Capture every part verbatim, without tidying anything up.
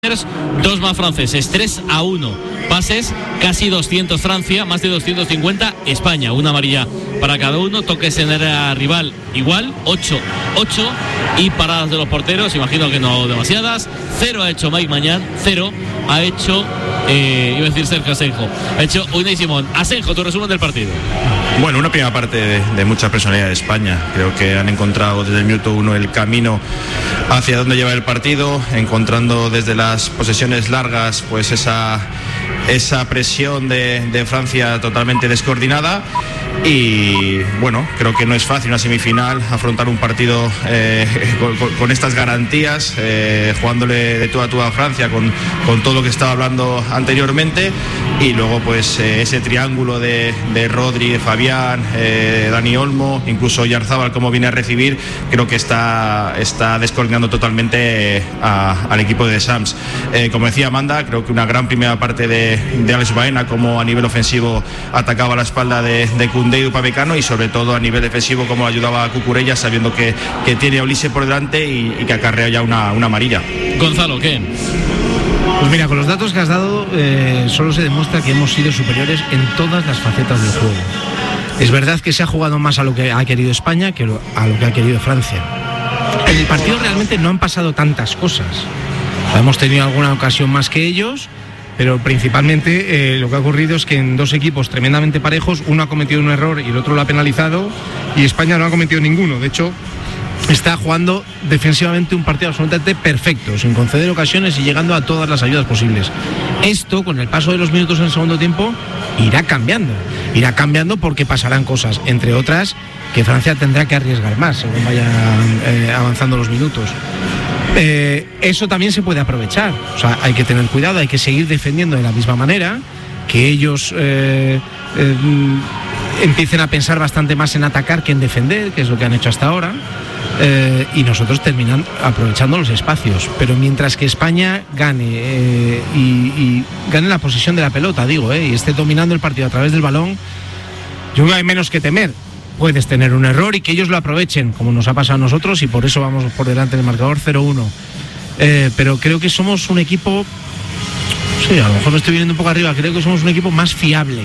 Dos más franceses, tres a uno. Pases, casi doscientos Francia, más de doscientos cincuenta España. Una amarilla para cada uno. Toques en área rival igual, ocho ocho. Y paradas de los porteros, imagino que no demasiadas. Cero ha hecho Mike Mañán, cero ha hecho, eh, iba a decir Sergio Asenjo, ha hecho Unai Simón. Asenjo, tu resumen del partido. Bueno, una primera parte de, de mucha personalidad de España. Creo que han encontrado desde el minuto uno el camino hacia dónde lleva el partido, encontrando desde las posesiones largas pues esa, esa presión de, de Francia totalmente descoordinada. Y bueno, creo que no es fácil una semifinal afrontar un partido eh, con, con estas garantías, eh, jugándole de tú a tú a Francia con, con todo lo que estaba hablando anteriormente, y luego pues eh, ese triángulo de, de Rodri, de Fabián, eh, Dani Olmo, incluso Oyarzábal como viene a recibir, creo que está, está descoordinando totalmente a, al equipo de Sams. Eh, como decía Amanda, creo que una gran primera parte de, de Alex Baena, como a nivel ofensivo atacaba la espalda de, de Koundé y Upamecano, y sobre todo a nivel defensivo como ayudaba a Cucurella, sabiendo que, que tiene a Olise por delante y, y que acarrea ya una, una amarilla. Gonzalo, ¿qué? Pues mira, con los datos que has dado eh, solo se demuestra que hemos sido superiores en todas las facetas del juego. Es verdad que se ha jugado más a lo que ha querido España que a lo que ha querido Francia. En el partido realmente no han pasado tantas cosas. Hemos tenido alguna ocasión más que ellos, pero principalmente eh, lo que ha ocurrido es que en dos equipos tremendamente parejos, uno ha cometido un error y el otro lo ha penalizado, y España no ha cometido ninguno. De hecho, está jugando defensivamente un partido absolutamente perfecto, sin conceder ocasiones y llegando a todas las ayudas posibles. Esto, con el paso de los minutos en el segundo tiempo, irá cambiando. Irá cambiando porque pasarán cosas, entre otras, que Francia tendrá que arriesgar más según vayan eh, avanzando los minutos. Eh, eso también se puede aprovechar. O sea, hay que tener cuidado, hay que seguir defendiendo de la misma manera, que ellos eh, eh, empiecen a pensar bastante más en atacar que en defender, que es lo que han hecho hasta ahora, eh, y nosotros terminan aprovechando los espacios. Pero mientras que España gane eh, y, y gane la posesión de la pelota, digo, eh, y esté dominando el partido a través del balón, yo creo que hay menos que temer. Puedes tener un error y que ellos lo aprovechen, como nos ha pasado a nosotros, y por eso vamos por delante del marcador cero uno. Eh, pero creo que somos un equipo, sí, a lo mejor me estoy viniendo un poco arriba, creo que somos un equipo más fiable.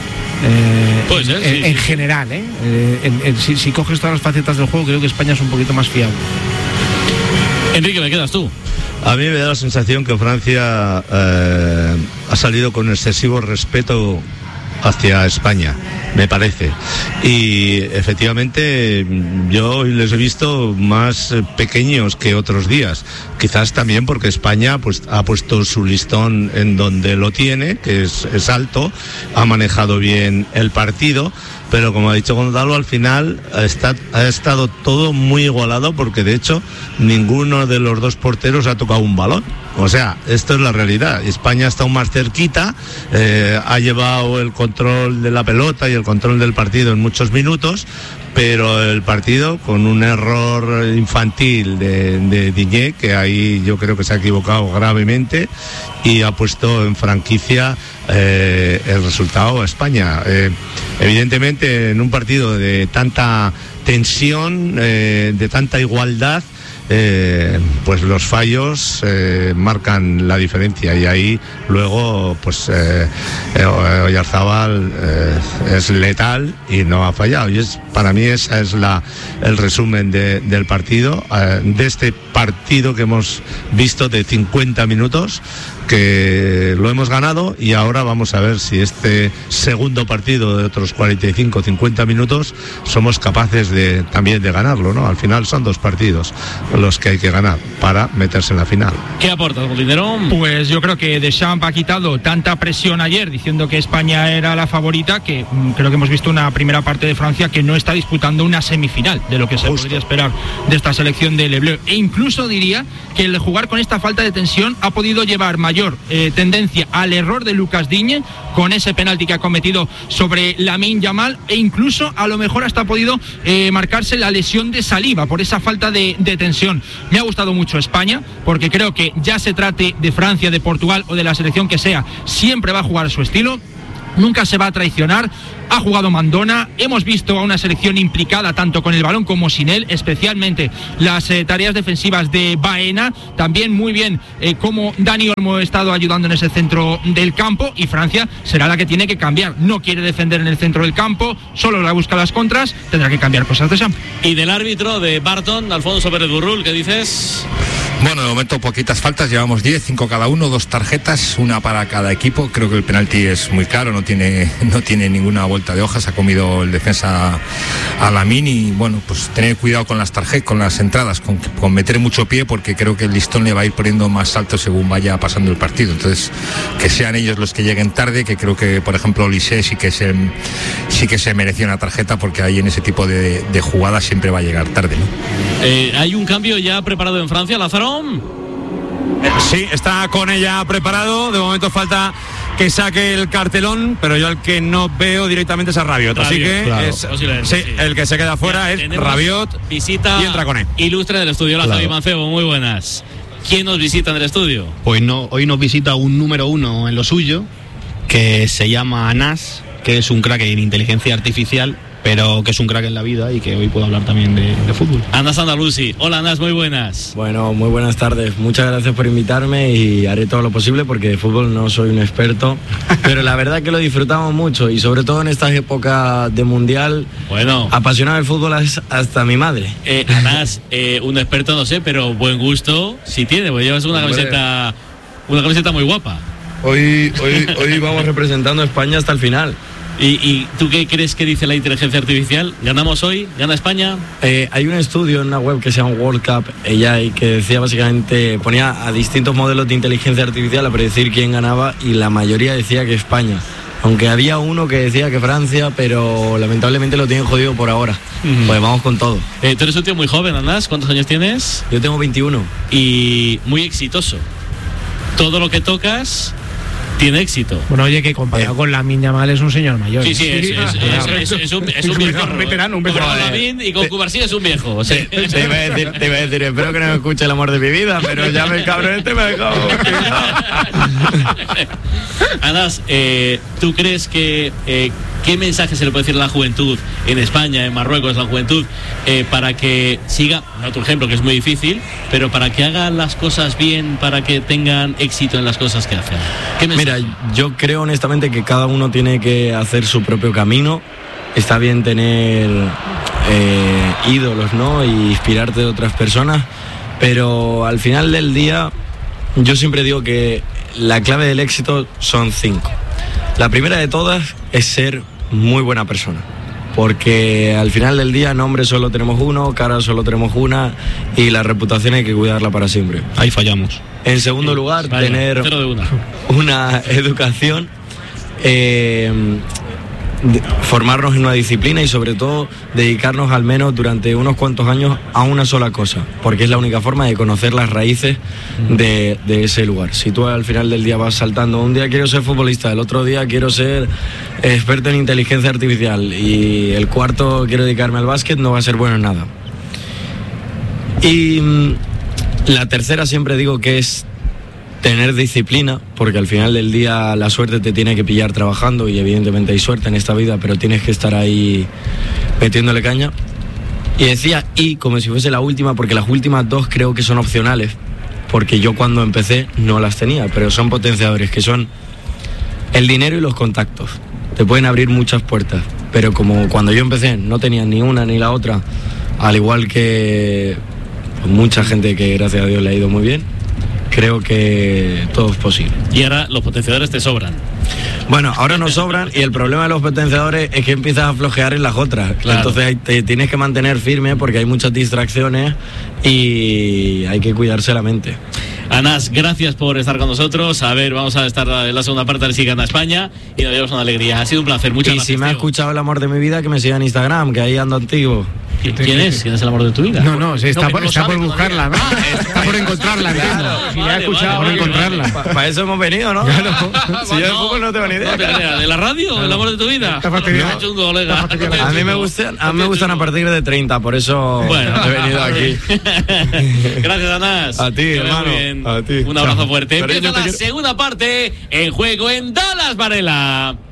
Eh, pues, eh, en, sí, en sí. general, ¿eh? eh en, en, si, si coges todas las facetas del juego, creo que España es un poquito más fiable. Enrique, ¿me quedas tú? A mí me da la sensación que Francia eh, ha salido con excesivo respeto hacia España, me parece, y efectivamente yo les he visto más pequeños que otros días, quizás también porque España pues ha puesto su listón en donde lo tiene, que es, es alto, ha manejado bien el partido, pero como ha dicho Gonzalo, al final está, ha estado todo muy igualado, porque de hecho ninguno de los dos porteros ha tocado un balón. O sea, esto es la realidad. España está aún más cerquita, eh, ha llevado el control de la pelota y el control del partido en muchos minutos, pero el partido con un error infantil de, de Digne, que ahí yo creo que se ha equivocado gravemente y ha puesto en franquicia eh, el resultado a España. Eh, evidentemente, en un partido de tanta tensión, eh, de tanta igualdad, Eh, pues los fallos eh, marcan la diferencia, y ahí luego pues eh, eh, Oyarzábal eh, es letal y no ha fallado, y es, para mí ese es la, el resumen de, del partido, eh, de este partido que hemos visto de cincuenta minutos, que lo hemos ganado, y ahora vamos a ver si este segundo partido de otros cuarenta y cinco cincuenta minutos somos capaces de también de ganarlo, ¿no? Al final son dos partidos los que hay que ganar para meterse en la final. ¿Qué aportas, Molinero? Pues yo creo que Deschamps ha quitado tanta presión ayer diciendo que España era la favorita, que mm, creo que hemos visto una primera parte de Francia que no está disputando una semifinal de lo que se Justo. podría esperar de esta selección de Le Bleu, e incluso diría que el jugar con esta falta de tensión ha podido llevar mayor Eh, tendencia al error de Lucas Digne con ese penalti que ha cometido sobre Lamine Yamal, e incluso a lo mejor hasta ha podido eh, marcarse la lesión de Saliba por esa falta de, de tensión. Me ha gustado mucho España, porque creo que ya se trate de Francia, de Portugal o de la selección que sea, siempre va a jugar a su estilo. nunca se va a traicionar. Ha jugado Mandona, hemos visto a una selección implicada tanto con el balón como sin él, especialmente las eh, tareas defensivas de Baena, también muy bien eh, como Dani Olmo ha estado ayudando en ese centro del campo, y Francia será la que tiene que cambiar, no quiere defender en el centro del campo, solo la busca las contras, tendrá que cambiar cosas de Champ. Y del árbitro de Barton, Alfonso Pérez Burrul, ¿qué dices? Bueno, de momento poquitas faltas, llevamos diez, cinco cada uno, dos tarjetas, una para cada equipo. Creo que el penalti es muy claro, no tiene, no tiene ninguna vuelta de hojas, ha comido el defensa a Lamine, y bueno, pues tener cuidado con las tarjetas, con las entradas, con, con meter mucho pie, porque creo que el listón le va a ir poniendo más alto según vaya pasando el partido. Entonces, que sean ellos los que lleguen tarde, que creo que, por ejemplo, Olise sí que se, sí que se merecía una tarjeta, porque ahí en ese tipo de, de jugadas siempre va a llegar tarde, ¿no? Eh, ¿Hay un cambio ya preparado en Francia, Lázaro? Sí, está con ella preparado. De momento falta que saque el cartelón, pero yo el que no veo directamente es a Rabiot. Así que claro, es, sí, sí. el que se queda fuera es Rabiot. Visita y entra con él. Ilustre del estudio. Hola, claro. Javi Mancebo, muy buenas. ¿Quién nos visita en el estudio? Pues no, hoy nos visita un número uno en lo suyo, que se llama Anas, que es un crack en inteligencia artificial, pero que es un crack en la vida y que hoy puedo hablar también de, de fútbol. Anas Andalusi. Hola, Anas, muy buenas. Bueno, muy buenas tardes. Muchas gracias por invitarme y haré todo lo posible porque de fútbol no soy un experto, pero la verdad que lo disfrutamos mucho y sobre todo en estas épocas de mundial. Bueno, apasionado del fútbol es hasta mi madre. Eh, Anas, eh, un experto no sé, pero buen gusto sí tiene, porque llevas una camiseta, una camiseta muy guapa. Hoy, hoy, hoy vamos representando a España hasta el final. ¿Y, ¿Y tú qué crees que dice la inteligencia artificial? ¿Ganamos hoy? ¿Gana España? Eh, hay un estudio en una web que se llama World Cup A I que decía básicamente, ponía a distintos modelos de inteligencia artificial a predecir quién ganaba y la mayoría decía que España. Aunque había uno que decía que Francia, pero lamentablemente lo tienen jodido por ahora. Uh-huh. Pues vamos con todo. Eh, tú eres un tío muy joven, Anas. ¿Cuántos años tienes? Yo tengo veintiuno. Y muy exitoso. Todo lo que tocas tiene éxito. Bueno, oye, que comparado eh. con Lamine Yamal es un señor mayor. Sí, sí, es, es, es, es, es, es un, es un viejo. Un veterano, un veterano. Con Lamine y con Cubarsí es un viejo. Sí. Te, te, iba a decir, te iba a decir, espero que no me escuche el amor de mi vida, pero ya me cabrón este me ha dejado. Anas, eh, ¿tú crees que eh, qué mensaje se le puede decir a la juventud en España, en Marruecos, la juventud, eh, para que siga, no tu ejemplo que es muy difícil, pero para que hagan las cosas bien, para que tengan éxito en las cosas que hacen? ¿Qué mensaje? Mira, yo creo honestamente que cada uno tiene que hacer su propio camino. Está bien tener eh, ídolos, ¿no? Y inspirarte de otras personas, pero al final del día yo siempre digo que la clave del éxito son cinco. La primera de todas es ser muy buena persona, porque al final del día nombre solo tenemos uno, cara solo tenemos una y la reputación hay que cuidarla para siempre. Ahí fallamos. En segundo sí, lugar, vaya, tener una. una educación, eh, de, formarnos en una disciplina y sobre todo dedicarnos al menos durante unos cuantos años a una sola cosa, porque es la única forma de conocer las raíces de, de ese lugar. Si tú al final del día vas saltando, un día quiero ser futbolista, el otro día quiero ser experto en inteligencia artificial y el cuarto quiero dedicarme al básquet, no va a ser bueno en nada. Y la tercera siempre digo que es tener disciplina, porque al final del día la suerte te tiene que pillar trabajando y evidentemente hay suerte en esta vida, pero tienes que estar ahí metiéndole caña. Y decía y como si fuese la última, porque las últimas dos creo que son opcionales, porque yo cuando empecé no las tenía, pero son potenciadores, que son el dinero y los contactos. Te pueden abrir muchas puertas, pero como cuando yo empecé no tenía ni una ni la otra, al igual que mucha gente que gracias a Dios le ha ido muy bien, creo que todo es posible. Y ahora los potenciadores te sobran. Bueno, ahora nos sobran y el problema de los potenciadores es que empiezas a flojear en las otras. Claro. Entonces te tienes que mantener firme porque hay muchas distracciones y hay que cuidarse la mente. Anas, gracias por estar con nosotros. A ver, vamos a estar en la segunda parte de Si Gana España y nos llevamos una alegría. Ha sido un placer, muchas y gracias. Y si me ha escuchado el amor de mi vida, que me siga en Instagram, que ahí ando antiguo. ¿Quién es? ¿Quién es el amor de tu vida? No, no, sí, está, no, por, no está por buscarla, ¿no? Ah, está por encontrarla, claro. Si vale, le ha escuchado, vale, por vale, encontrarla. Vale. Para pa eso hemos venido, ¿no? Claro. Si yo de fútbol no tengo ni idea. No tengo ni idea. ¿De la radio? Claro. ¿El amor de tu vida? Está fastidiado. No, chungo, colega. A mí me gustan, a mí me gustan a partir de treinta, por eso bueno, he venido aquí. Gracias, Anas. A ti, hermano. A ti. Un abrazo fuerte. Empieza la segunda parte en Juego en Dallas Varela.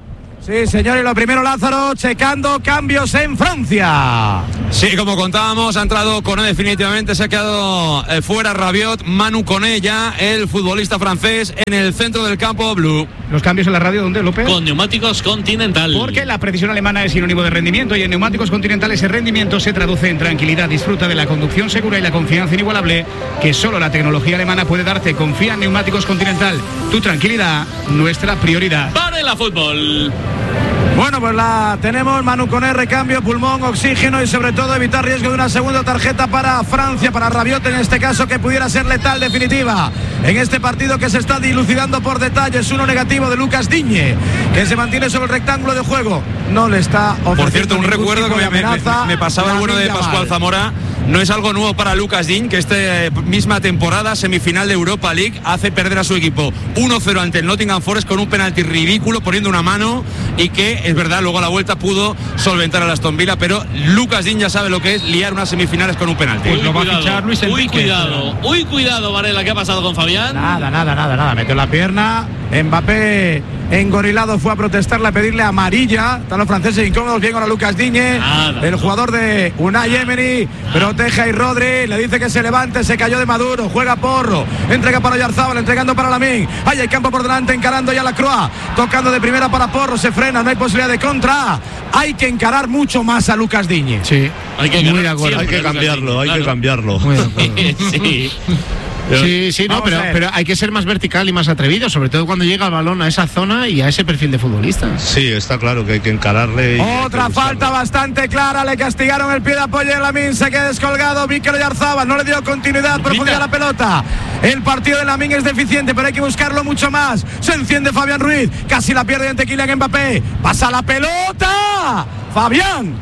Sí, señor, y lo primero Lázaro, checando cambios en Francia. Sí, como contábamos, ha entrado Koné definitivamente, se ha quedado eh, fuera Rabiot, Manu Koné ya, el futbolista francés, en el centro del campo blue. Los cambios en la radio, ¿dónde, López? Con Neumáticos Continental. Porque la precisión alemana es sinónimo de rendimiento y en Neumáticos Continental ese rendimiento se traduce en tranquilidad. Disfruta de la conducción segura y la confianza inigualable que solo la tecnología alemana puede darte. Confía en Neumáticos Continental. Tu tranquilidad, nuestra prioridad. Para el fútbol. Bueno, pues la tenemos, Manu Koné, recambio, pulmón, oxígeno y sobre todo evitar riesgo de una segunda tarjeta para Francia, para Rabiot en este caso, que pudiera ser letal definitiva en este partido que se está dilucidando por detalles. Uno negativo de Lucas Digne, que se mantiene sobre el rectángulo de juego, no le está ofreciendo. Por cierto, un recuerdo que me, me, me, me pasaba el bueno de Pascual Zamora. No es algo nuevo para Lucas Digne, que esta misma temporada, semifinal de Europa League, hace perder a su equipo uno cero ante el Nottingham Forest con un penalti ridículo, poniendo una mano, y que es verdad, luego a la vuelta pudo solventar a Aston Villa, pero Lucas Digne ya sabe lo que es liar unas semifinales con un penalti. Pues lo va a fichar Luis Enrique. Uy, cuidado, uy, cuidado, Varela, ¿qué ha pasado con Fabián? Nada, nada, nada, nada, metió la pierna, Mbappé engorilado fue a protestarle, a pedirle amarilla. Están los franceses incómodos, bien ahora Lucas Digne, nada, el jugador de Unai Emery, protege a Rodri, le dice que se levante, se cayó de Maduro, juega Porro, entrega para Oyarzábal, entregando para Lamine, ahí hay campo por delante, encarando ya la Croix, tocando de primera para Porro, se frena, no hay posibilidad de contra, hay que encarar mucho más a Lucas Digne. Sí, hay que, muy de acuerdo. Hay que cambiarlo, hay claro. que cambiarlo. Muy de acuerdo. Sí. Sí, sí, no, pero, pero hay que ser más vertical y más atrevido, sobre todo cuando llega el balón a esa zona y a ese perfil de futbolista. Sí, está claro que hay que encararle. Otra falta bastante clara, le castigaron el pie de apoyo de Lamine, se queda descolgado, Mikel Oyarzabal, no le dio continuidad, profundidad a la pelota. El partido de Lamine es deficiente, pero hay que buscarlo mucho más. Se enciende Fabián Ruiz, casi la pierde ante Kylian Mbappé, pasa la pelota, Fabián,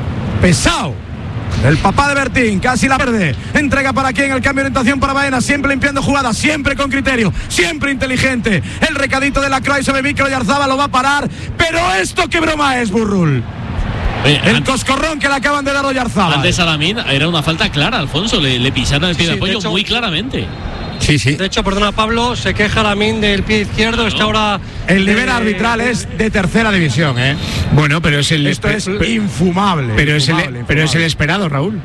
pesado. El papá de Bertín, casi la pierde. Entrega para quién, el cambio de orientación para Baena, siempre limpiando jugadas, siempre con criterio, siempre inteligente. El recadito de la Croix sobre Mikel Oyarzabal lo va a parar. Pero esto qué broma es, Burrul. Oye, el antes, coscorrón que le acaban de dar a Oyarzabal. Antes a Lamine era una falta clara, Alfonso, le, le pisaron el pie sí, de apoyo de hecho, muy claramente. Sí, sí. De hecho, perdona Pablo, se queja Lamine del pie izquierdo, no. está ahora. El nivel eh, arbitral es de tercera división, ¿eh? Bueno, pero es el. Esto es infumable. Pero, infumable, es, el, infumable. pero es el esperado, Raúl.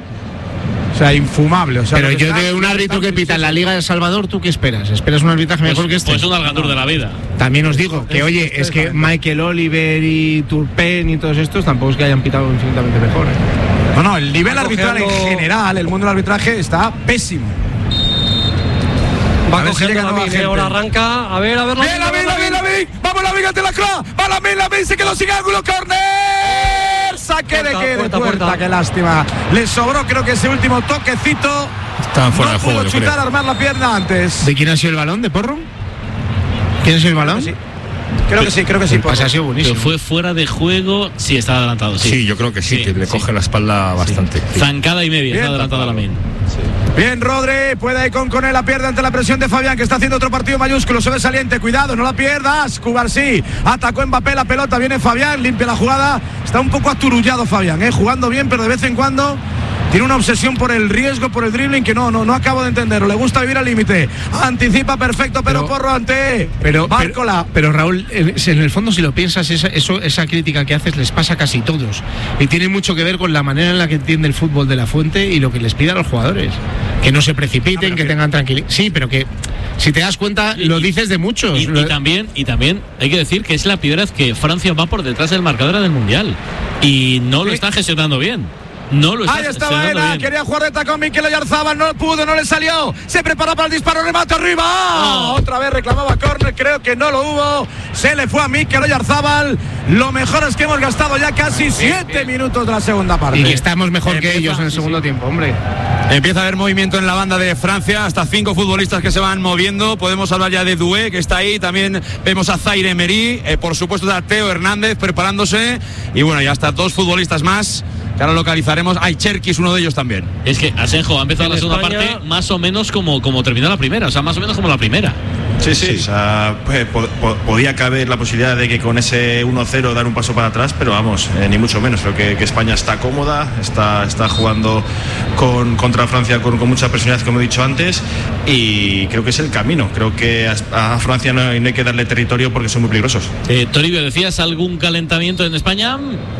O sea, infumable. O sea, pero yo de un árbitro que pita en la Liga de El Salvador, ¿tú qué esperas? ¿Esperas un arbitraje pues, mejor que este? Pues un Algandur de la vida. También os digo que, oye, es que Michael Oliver y Turpin y todos estos tampoco es que hayan pitado infinitamente mejor, ¿eh? No, no, el nivel arbitral en general, el mundo del arbitraje está pésimo. Va a coger la Lamine, ahora arranca. A ver, a ver. ¡Bien, Lamine, Lamine, Lamine! ¡Vamos, Lamine, ante la Croix! ¡Va Lamine, Lamine! ¡Se quedó sin ángulo! ¡Córner! ¡Saque puerta, de qué! Puerta, de puerta. ¡Qué lástima! Le sobró, creo que ese último toquecito. Estaban fuera no de juego, pudo chutar, creo. Armar la pierna antes. ¿De quién ha sido el balón? ¿De Porro? ¿Quién ha sido el balón? Sí. Creo que sí, creo que sí. Pues ha sido buenísimo. Pero fue fuera de juego, sí, está adelantado. Sí, sí yo creo que sí, sí que le sí. coge la espalda bastante. Sí. Zancada y media, bien, está adelantado Lamine. Sí. Bien, Rodri, puede ir con Koné, la pierde ante la presión de Fabián, que está haciendo otro partido mayúsculo, sobresaliente, cuidado, no la pierdas. Cubarsí, atacó Mbappé, la pelota, viene Fabián, limpia la jugada, está un poco aturullado Fabián, ¿eh? Jugando bien, pero de vez en cuando tiene una obsesión por el riesgo, por el dribbling, que no, no, no acabo de entenderlo. Le gusta vivir al límite. Anticipa perfecto, pero, pero Porro ante pero, Bárcola. Pero, pero Raúl, en el fondo, si lo piensas, esa, eso, esa crítica que haces les pasa a casi todos. Y tiene mucho que ver con la manera en la que entiende el fútbol de la Fuente y lo que les pide a los jugadores. Que no se precipiten, no, que, que tengan tranquilidad. Sí, pero que si te das cuenta, y, lo dices de muchos. Y, y, también, y también hay que decir que es la primera vez que Francia va por detrás del marcador del Mundial. Y no lo está gestionando bien. No lo está. Ahí está Baena, quería jugar de tacón Mikel Oyarzabal, no pudo, no le salió. Se prepara para el disparo, remate arriba. Oh. Otra vez reclamaba córner, creo que no lo hubo. Se le fue a Mikel Oyarzabal. Lo mejor es que hemos gastado ya casi siete minutos de la segunda parte. Y que estamos mejor Empieza, que ellos en el segundo sí, tiempo, hombre. Empieza a haber movimiento en la banda de Francia, hasta cinco futbolistas que se van moviendo. Podemos hablar ya de Doué, que está ahí. También vemos a Zaire Emery, eh, por supuesto a Teo Hernández preparándose. Y bueno, ya hasta dos futbolistas más que ahora localizaremos. Hay Cherkis, uno de ellos también. Es que Asenjo ha empezado la segunda España... parte más o menos como, como terminó la primera, o sea, más o menos como la primera. Sí, sí, o sea, pues, po- po- podía caber la posibilidad de que con ese uno cero dar un paso para atrás, pero vamos, eh, ni mucho menos. Creo que, que España está cómoda, está, está jugando con, contra Francia con, con mucha personalidad, como he dicho antes, y creo que es el camino. Creo que a, a Francia no hay, no hay que darle territorio porque son muy peligrosos. Eh, Toribio, ¿decías algún calentamiento en España?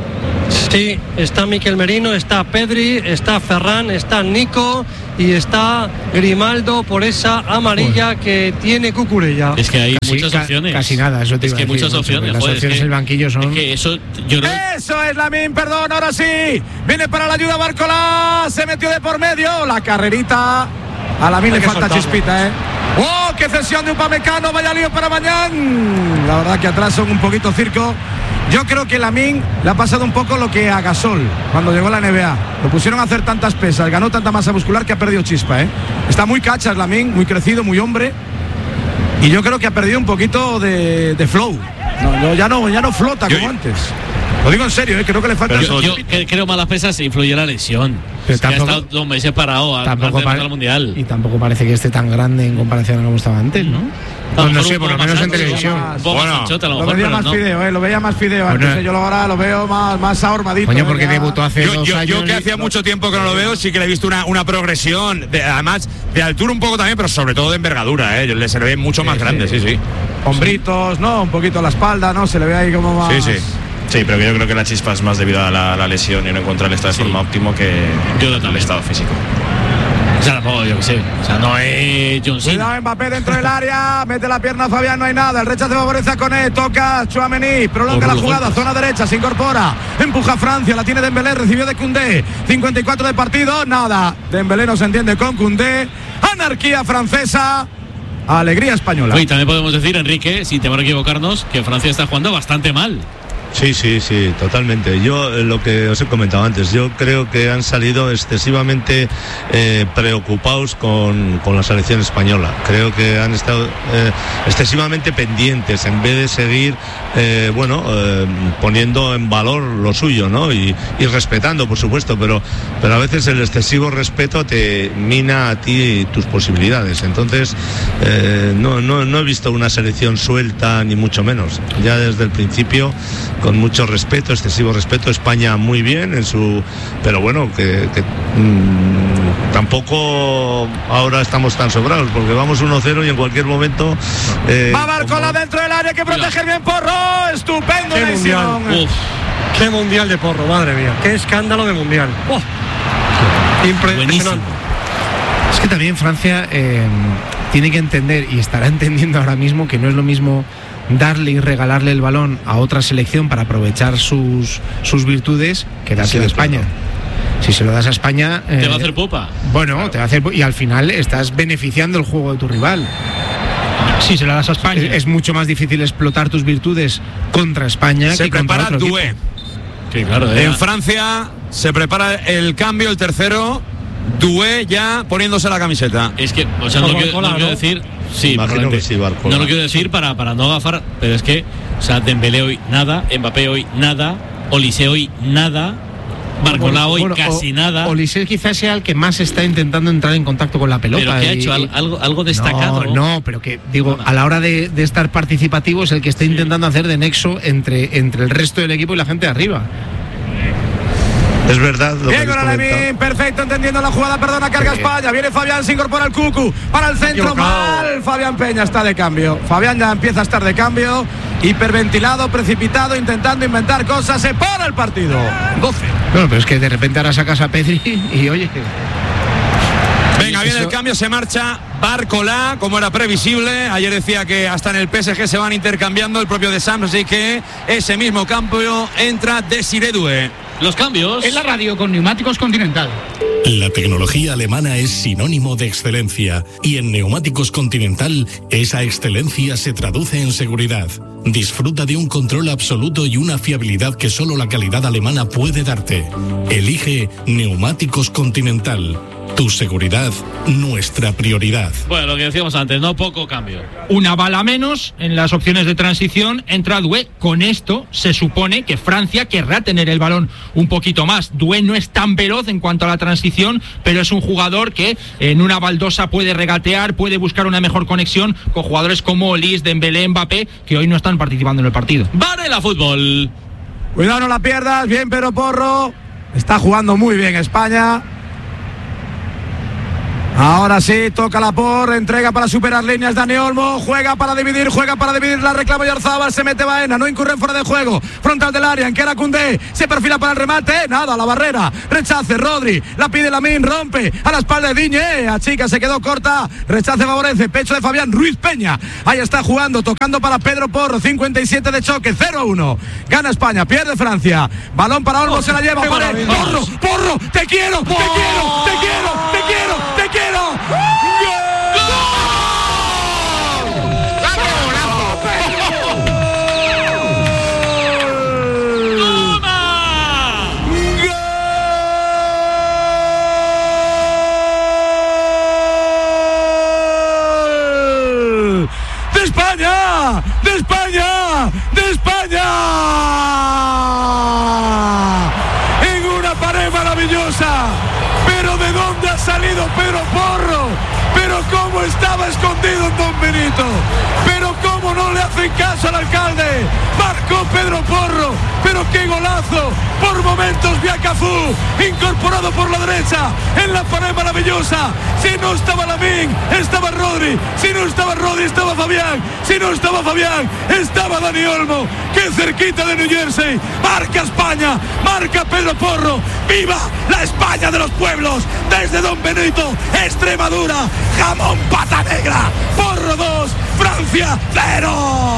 Sí, está Miquel Merino, está Pedri, está Ferran, está Nico y está Grimaldo por esa amarilla que tiene Cucurella. Es que hay Casi- muchas ca- opciones. casi nada, eso te Es iba que a decir, muchas macho, opciones. las joder, opciones es que- del banquillo son- es que eso, yo creo. Eso es Lamine, perdón, ahora sí. Viene para la ayuda Barcola, se metió de por medio. La carrerita. A Lamine le que falta soltarlo. chispita, ¿eh? ¡Oh, qué cesión de Upamecano! Vaya lío para mañana. La verdad que atrás son un poquito circo. Yo creo que Lamine le ha pasado un poco lo que a Gasol cuando llegó a la N B A. Lo pusieron a hacer tantas pesas, ganó tanta masa muscular que ha perdido chispa, ¿eh? Está muy cachas Lamine, muy crecido, muy hombre. Y yo creo que ha perdido un poquito de, de flow. No, no, ya no, ya no flota Yo- como antes. Lo digo en serio, ¿eh? Creo que le falta Yo, eso. yo que- creo malas pesas influye la lesión. Pero Es que tampoco- ha estado dos meses parado a- Tampoco antes de pare- empezar el mundial. Y tampoco parece que esté tan grande en comparación a como estaba antes, ¿no? A lo Pues no mejor sé, un por lo poco menos más en ancho, televisión. Un poco Bueno, más anchote, a lo Lo mejor, veía pero más no. fideo, ¿eh? Lo veía más fideo. Bueno, Antes yo lo, ahora lo veo más, más ahormadito. Coño, ¿eh? porque Ya. debutó hace Yo, dos yo, años. yo que y- hacía mucho tiempo que no lo veo, sí que le he visto una, una progresión, de, además de altura un poco también, pero sobre todo de envergadura, ¿eh? Le se le ve mucho más Sí, grande, sí. sí, sí. Hombritos, ¿no? Un poquito la espalda, ¿no? Se le ve ahí como más. Sí, sí. Sí, pero yo creo que la chispa es más debido a la, la lesión y no encontrar el estado de forma óptimo que Yo el también. estado físico. O sea, tampoco, yo qué sé. O sea, no es John Cena. Cuidado Mbappé dentro del área, mete la pierna Fabián, no hay nada, el rechace favorece a Koné, toca Tchouaméni, prolonga la Por jugada, golpes. zona derecha, se incorpora, empuja Francia, la tiene Dembélé, recibió de Koundé, cincuenta y cuatro de partido, nada, Dembélé no se entiende con Koundé, anarquía francesa, alegría española. Hoy también podemos decir, Enrique, sin temor a equivocarnos, que Francia está jugando bastante mal. Sí, sí, sí, totalmente. Yo, eh, lo que os he comentado antes, yo creo que han salido excesivamente eh, preocupados con, con la selección española. Creo que han estado eh, excesivamente pendientes en vez de seguir, eh, bueno, eh, poniendo en valor lo suyo, ¿no? Y, y respetando, por supuesto, pero, pero a veces el excesivo respeto te mina a ti tus posibilidades. Entonces, eh, no, no, no he visto una selección suelta, ni mucho menos. Ya desde el principio, con mucho respeto, excesivo respeto, España muy bien en su, pero bueno, que, que mmm, tampoco ahora estamos tan sobrados, porque vamos uno cero y en cualquier momento eh, Va Barcola dentro del área, que proteger bien Porro, estupendo Qué Unai mundial. Simón. Uf. Qué mundial de Porro, madre mía. Qué escándalo de mundial. Oh, impresionante. Buenísimo. Es que también Francia eh, tiene que entender, y estará entendiendo ahora mismo, que no es lo mismo darle y regalarle el balón a otra selección para aprovechar sus, sus virtudes que dárselo a España. Si se lo das a España... Te va a eh, hacer pupa. Bueno, te va a hacer... Y al final estás beneficiando el juego de tu rival. Sí, se la das a España. Es, es mucho más difícil explotar tus virtudes contra España Se que contra prepara otro Doué. equipo. Sí, claro. eh. En Francia se prepara el cambio, el tercero. Doué ya poniéndose la camiseta. Es que, o sea, no, Con quiero, Barcola, no quiero ¿no? decir. Sí, Imagino probablemente. que sí, Barcola. No lo quiero decir para, para no agafar, pero es que, o sea, Dembélé hoy nada, Mbappé hoy nada, Olise hoy nada, Barcola hoy Bueno, casi o- nada. Olise quizás sea el que más está intentando entrar en contacto con la pelota. Pero que ha y- hecho Al- algo, algo destacado. No, no, pero que digo, a la hora de, de estar participativo es el que está intentando hacer de nexo entre, entre el resto del equipo y la gente de arriba. es verdad lo que Diego habéis comentado. Lamine, perfecto, entendiendo la jugada, perdona, carga España, viene Fabián, se incorpora el Cucu, para el centro, Equivocado. mal, Fabián Peña está de cambio, Fabián ya empieza a estar de cambio, hiperventilado, precipitado, intentando inventar cosas, se para el partido, doce. Bueno, pero es que de repente ahora sacas a Pedri y oye, Venga, viene Eso- el cambio, se marcha Barcola, como era previsible. Ayer decía que hasta en el P S G se van intercambiando el propio de Sams, así que ese mismo cambio entra Desiré Doué. Los cambios. En la radio con Neumáticos Continental. La tecnología alemana es sinónimo de excelencia y en Neumáticos Continental esa excelencia se traduce en seguridad. Disfruta de un control absoluto y una fiabilidad que solo la calidad alemana puede darte. Elige Neumáticos Continental. Tu seguridad, nuestra prioridad. Bueno, lo que decíamos antes, no poco cambio. Una bala menos en las opciones de transición, entra Doué. Con esto se supone que Francia querrá tener el balón un poquito más. Doué no es tan veloz en cuanto a la transición, pero es un jugador que en una baldosa puede regatear, puede buscar una mejor conexión con jugadores como Olise, Dembélé, Mbappé, que hoy no están participando en el partido. Varela Fútbol. Cuidado, no la pierdas. Bien, Pedro Porro. Está jugando muy bien España. Ahora sí, toca la por, entrega para superar líneas Dani Olmo, juega para dividir, juega para dividir, la reclama Oyarzabal, se mete Baena, no incurre en fuera de juego, frontal del área, en que era Koundé, se perfila para el remate, nada, la barrera, rechace, Rodri, la pide Lamine, rompe, a la espalda de Digne, a chica, se quedó corta, rechace favorece, pecho de Fabián Ruiz Peña, ahí está jugando, tocando para Pedro Porro, cincuenta y siete de choque, cero a uno, gana España, pierde Francia, balón para Olmo, oh, se la lleva, pared, Porro, Porro, te quiero, te quiero, te quiero, te quiero, te quiero. ¡Gol! ¡De España! ¡De España! ¡De España! En una pared maravillosa. Pero ¿de dónde ha salido Pedro Porro? Pero cómo estaba escondido en Don Benito. Pero cómo no le hacen caso al alcalde. Marcó Pedro Porro. Pero qué golazo. Por momentos Biacafú, incorporado por la derecha en la pared maravillosa. Si no estaba Lamine, estaba Rodri. Si no estaba Rodri, estaba Fabián. Si no estaba Fabián, estaba Dani Olmo. Qué cerquita de New Jersey. Marca España, marca Pedro Porro. ¡Viva la España de los pueblos! Desde Don Benito, Extremadura, jamón pata negra. Porro dos, Francia cero.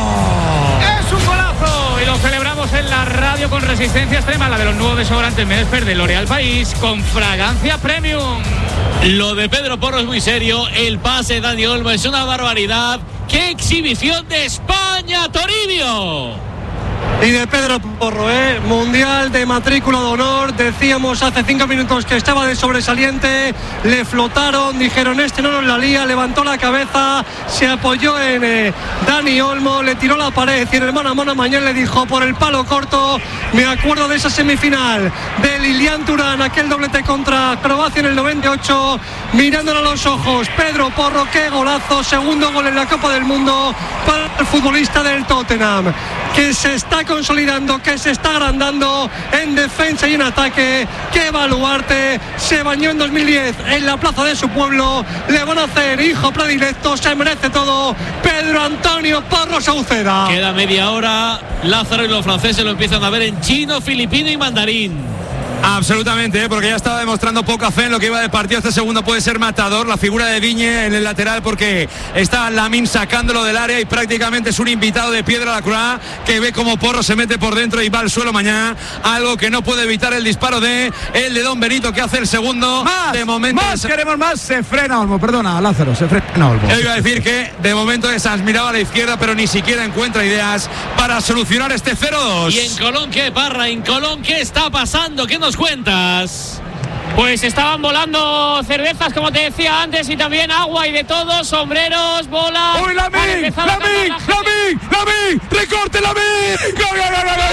Es un golazo y lo celebramos en la radio con resistencia extrema, la de los nuevos desodorantes Medesper de L'Oréal País con fragancia premium. Lo de Pedro Porro es muy serio, el pase de Dani Olmo es una barbaridad. ¡Qué exhibición de España, Toribio! Y de Pedro Porro, ¿eh? Mundial de matrícula de honor. Decíamos hace cinco minutos que estaba de sobresaliente. Le flotaron, dijeron este no nos la lía. Levantó la cabeza, se apoyó en eh, Dani Olmo, le tiró la pared. Y en el mano a mano mañana le dijo por el palo corto. Me acuerdo de esa semifinal de Lilian Thuram, aquel doblete contra Croacia en el noventa y ocho. Mirándole a los ojos, Pedro Porro, qué golazo. Segundo gol en la Copa del Mundo para el futbolista del Tottenham, que se está consolidando, que se está agrandando en defensa y en ataque. Que Baluarte se bañó en dos mil diez en la plaza de su pueblo. Le van a hacer hijo predilecto, se merece todo. Pedro Antonio Porro Sauceda. Queda media hora, Lázaro y los franceses lo empiezan a ver en chino, filipino y mandarín. Absolutamente, ¿eh? Porque ya estaba demostrando poca fe en lo que iba de partido. Este segundo puede ser matador. La figura de Digne en el lateral, porque está Lamine sacándolo del área y prácticamente es un invitado de piedra a la Croix, que ve como Porro se mete por dentro y va al suelo mañana. Algo que no puede evitar el disparo de el de Don Benito, que hace el segundo. Más, de momento más, queremos más. Se frena Olmo, perdona, Lázaro, se frena Olmo. Yo iba a decir que de momento es miraba a la izquierda, pero ni siquiera encuentra ideas para solucionar este cero dos. ¿Y en Colón qué, Parra? ¿En Colón qué está pasando? ¿Qué nos cuentas? Pues estaban volando cervezas, como te decía antes, y también agua y de todo, sombreros, bolas. ¡Uy, Lamine! ¡Lamine! ¡Lamine! ¡Lamine! ¡Recorte, Lamine! ¡Gol, gol, gol, gol!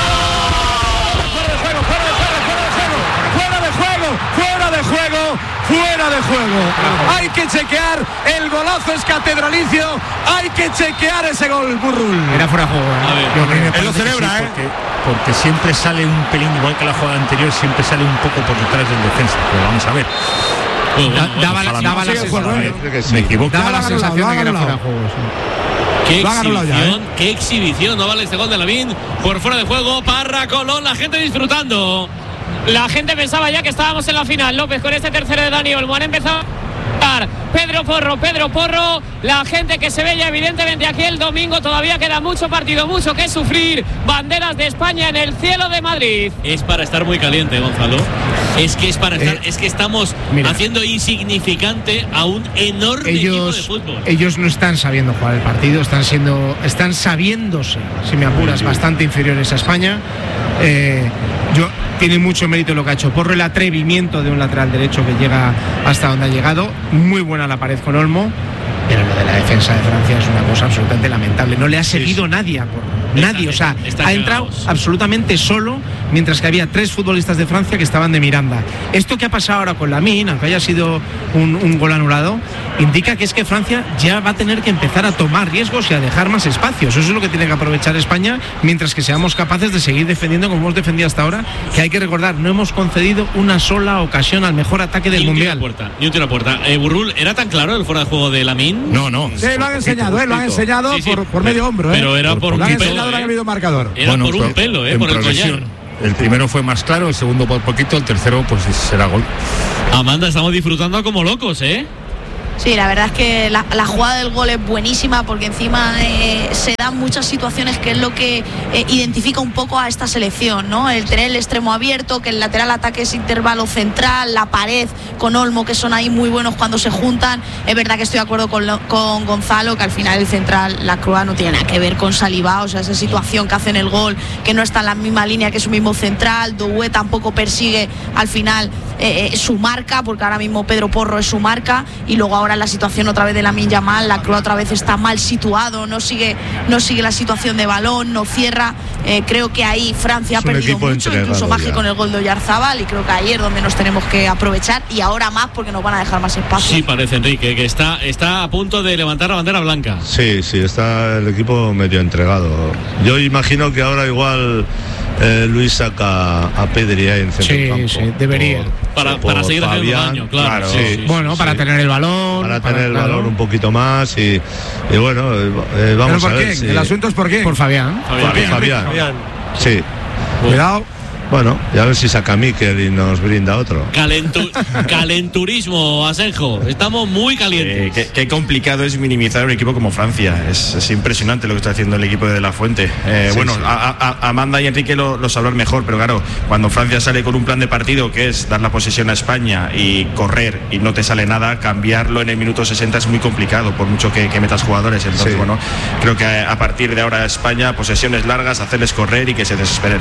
¡Fuera de juego, fuera de juego, fuera de juego! ¡Fuera de juego! ¡Fuera de juego! Hay que chequear, el golazo es catedralicio, hay que chequear ese gol, Burrul. Era fuera de juego. A ver, él lo celebra, ¿eh? Porque, porque siempre sale un pelín, igual que la jugada anterior, siempre sale un poco por detrás del defensa. Pero vamos a ver. Bueno, bueno, da, daba, bueno, daba la sensación, me equivoco. Daba la sensación de que era fuera de juego. Sí. Qué exhibición, ya, ¿eh? Qué exhibición, no vale este gol de Lamine por fuera de juego. Parra, Colón, la gente disfrutando. La gente pensaba ya que estábamos en la final. López con este tercero de Dani Olmo. Han empezado a Pedro Porro, Pedro Porro. La gente que se ve ya evidentemente aquí el domingo. Todavía queda mucho partido, mucho que sufrir. Banderas de España en el cielo de Madrid. Es para estar muy caliente, Gonzalo. Es que es para estar, Eh, es que estamos mira. haciendo insignificante a un enorme ellos, equipo de fútbol. ellos no están sabiendo jugar el partido, están siendo, están sabiéndose, si me apuras, bastante inferiores a España. Eh, yo tiene mucho mérito lo que ha hecho Porro, el atrevimiento de un lateral derecho que llega hasta donde ha llegado. Muy buena la pared con Olmo, pero lo de la defensa de Francia es una cosa absolutamente lamentable. No le ha seguido sí, sí. nadie a Porro. Nadie, está, o sea, está ha entrado cagados. absolutamente solo, mientras que había tres futbolistas de Francia que estaban de Miranda. Esto que ha pasado ahora con Lamine, aunque haya sido un, un gol anulado, indica que es que Francia ya va a tener que empezar a tomar riesgos y a dejar más espacios. Eso es lo que tiene que aprovechar España, mientras que seamos capaces de seguir defendiendo como hemos defendido hasta ahora, que hay que recordar, no hemos concedido una sola ocasión al mejor ataque del ni un Mundial. Tiro a puerta, ni un tiro a puerta. Eh, Burrul, ¿era tan claro el fuera de juego de Lamine? No, no. Sí, lo han enseñado, eh, lo han enseñado sí, sí, por, por medio hombro. Pero eh. era por, por un un pelo. pelo. No ha habido marcador. Era bueno, por un pelo, eh, por el collar. El primero fue más claro, el segundo por poquito, el tercero pues será gol. Amanda, estamos disfrutando como locos, ¿eh? Sí, la verdad es que la, la jugada del gol es buenísima porque encima eh, se dan muchas situaciones que es lo que eh, identifica un poco a esta selección, ¿no? El tener el extremo abierto, que el lateral ataque es intervalo central, la pared con Olmo, que son ahí muy buenos cuando se juntan. Es verdad que estoy de acuerdo con, lo, con Gonzalo, que al final el central, la Croa, no tiene nada que ver con Saliba, o sea, esa situación que hacen el gol, que no está en la misma línea que su mismo central. Doué tampoco persigue al final eh, eh, su marca, porque ahora mismo Pedro Porro es su marca, y luego ahora la situación otra vez de Lamine Yamal, la Croa otra vez está mal situado, no sigue, no sigue la situación de balón, no cierra. Eh, creo que ahí Francia ha perdido mucho, incluso más que con el gol de Oyarzábal, y creo que ahí es donde nos tenemos que aprovechar, y ahora más porque nos van a dejar más espacio. Sí, parece, Enrique, que está, está a punto de levantar la bandera blanca. Sí, sí, está el equipo medio entregado. Yo imagino que ahora igual eh, Luis saca a Pedri en centro sí, campo. Sí, debería. Por, para, por para seguir haciendo Fabián, daño, claro. claro Sí, sí, sí, bueno, sí, para sí. tener el balón. Para, para tener el claro. balón un poquito más y, y bueno, eh, vamos ¿Pero por a ver. quién? Si... El asunto es por qué. Por Fabián. Fabián. Fabián. Fabián. Fabián. Sí. Cuidado. Bueno, ya a ver si saca Mikel y nos brinda otro. Calentu calenturismo, Asenjo. Estamos muy calientes. Eh, qué, qué complicado es minimizar un equipo como Francia. Es, es impresionante lo que está haciendo el equipo de De La Fuente. Eh, Sí, bueno, sí. A, a, Amanda y Enrique lo, lo sabrán mejor, pero claro, cuando Francia sale con un plan de partido que es dar la posesión a España y correr y no te sale nada, cambiarlo en el minuto sesenta es muy complicado, por mucho que, que metas jugadores. Entonces, Sí. bueno, creo que a, a partir de ahora España, posesiones largas, hacerles correr y que se desesperen.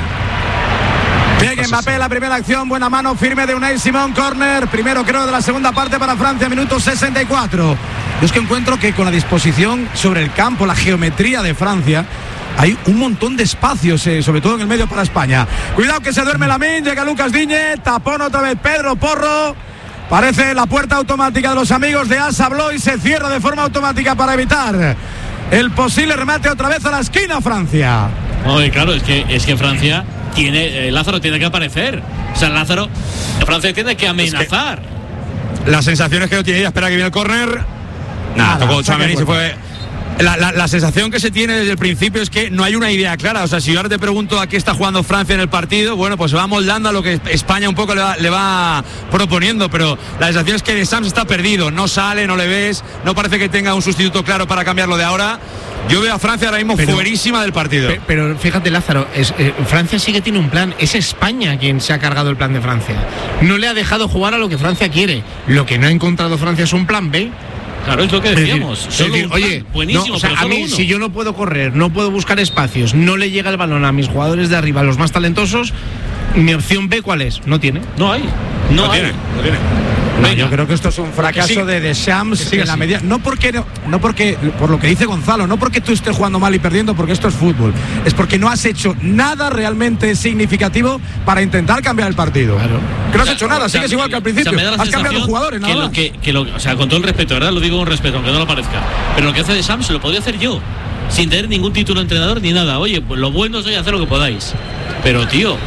Bien, Mbappé, la primera acción, buena mano firme de Unai Simón, córner, primero creo de la segunda parte para Francia, minuto sesenta y cuatro. Yo es que encuentro que con la disposición sobre el campo, la geometría de Francia, hay un montón de espacios, eh, sobre todo en el medio para España. Cuidado que se duerme Lamine, llega Lucas Digne, tapón otra vez Pedro Porro. Parece la puerta automática de los amigos de Asa Abloh y se cierra de forma automática para evitar el posible remate otra vez a la esquina Francia. Oye, claro, es que, es que Francia tiene, eh, Lázaro tiene que aparecer. O sea, Lázaro, Francia tiene que amenazar. Es que las sensaciones que no tiene ella, espera que viene el córner. Nada, tocó Tchouaméni y se fue. La, la, la sensación que se tiene desde el principio es que no hay una idea clara. O sea, si yo ahora te pregunto a qué está jugando Francia en el partido, bueno, pues se va moldando a lo que España un poco le va, le va proponiendo, pero la sensación es que Deschamps está perdido, no sale, no le ves, no parece que tenga un sustituto claro para cambiarlo de ahora. Yo veo a Francia ahora mismo pero, fuerísima del partido. Pero, pero fíjate, Lázaro, es, eh, Francia sí que tiene un plan. Es España quien se ha cargado el plan de Francia. No le ha dejado jugar a lo que Francia quiere. Lo que no ha encontrado Francia es un plan B. Claro, es lo que decíamos. Es decir, es decir, oye, buenísimo, no, o sea, a mí, uno. Si yo no puedo correr, no puedo buscar espacios, no le llega el balón a mis jugadores de arriba, los más talentosos, mi opción B, ¿cuál es? No tiene. No hay. No, no hay. tiene. No tiene. No, yo creo que esto es un fracaso sí, de Deschamps sí, en la medida, no porque no, no porque por lo que dice Gonzalo, no porque tú estés jugando mal y perdiendo, porque esto es fútbol, es porque no has hecho nada realmente significativo para intentar cambiar el partido. Claro. Que no has o sea, hecho nada, o sea, sigues igual que al principio. O sea, has cambiado jugadores, nada que lo que, que lo, o sea, con todo el respeto, ¿verdad? Lo digo con respeto, aunque no lo parezca. Pero lo que hace Deschamps lo podría hacer yo, sin tener ningún título de entrenador ni nada. Oye, pues lo bueno es hacer lo que podáis. Pero tío,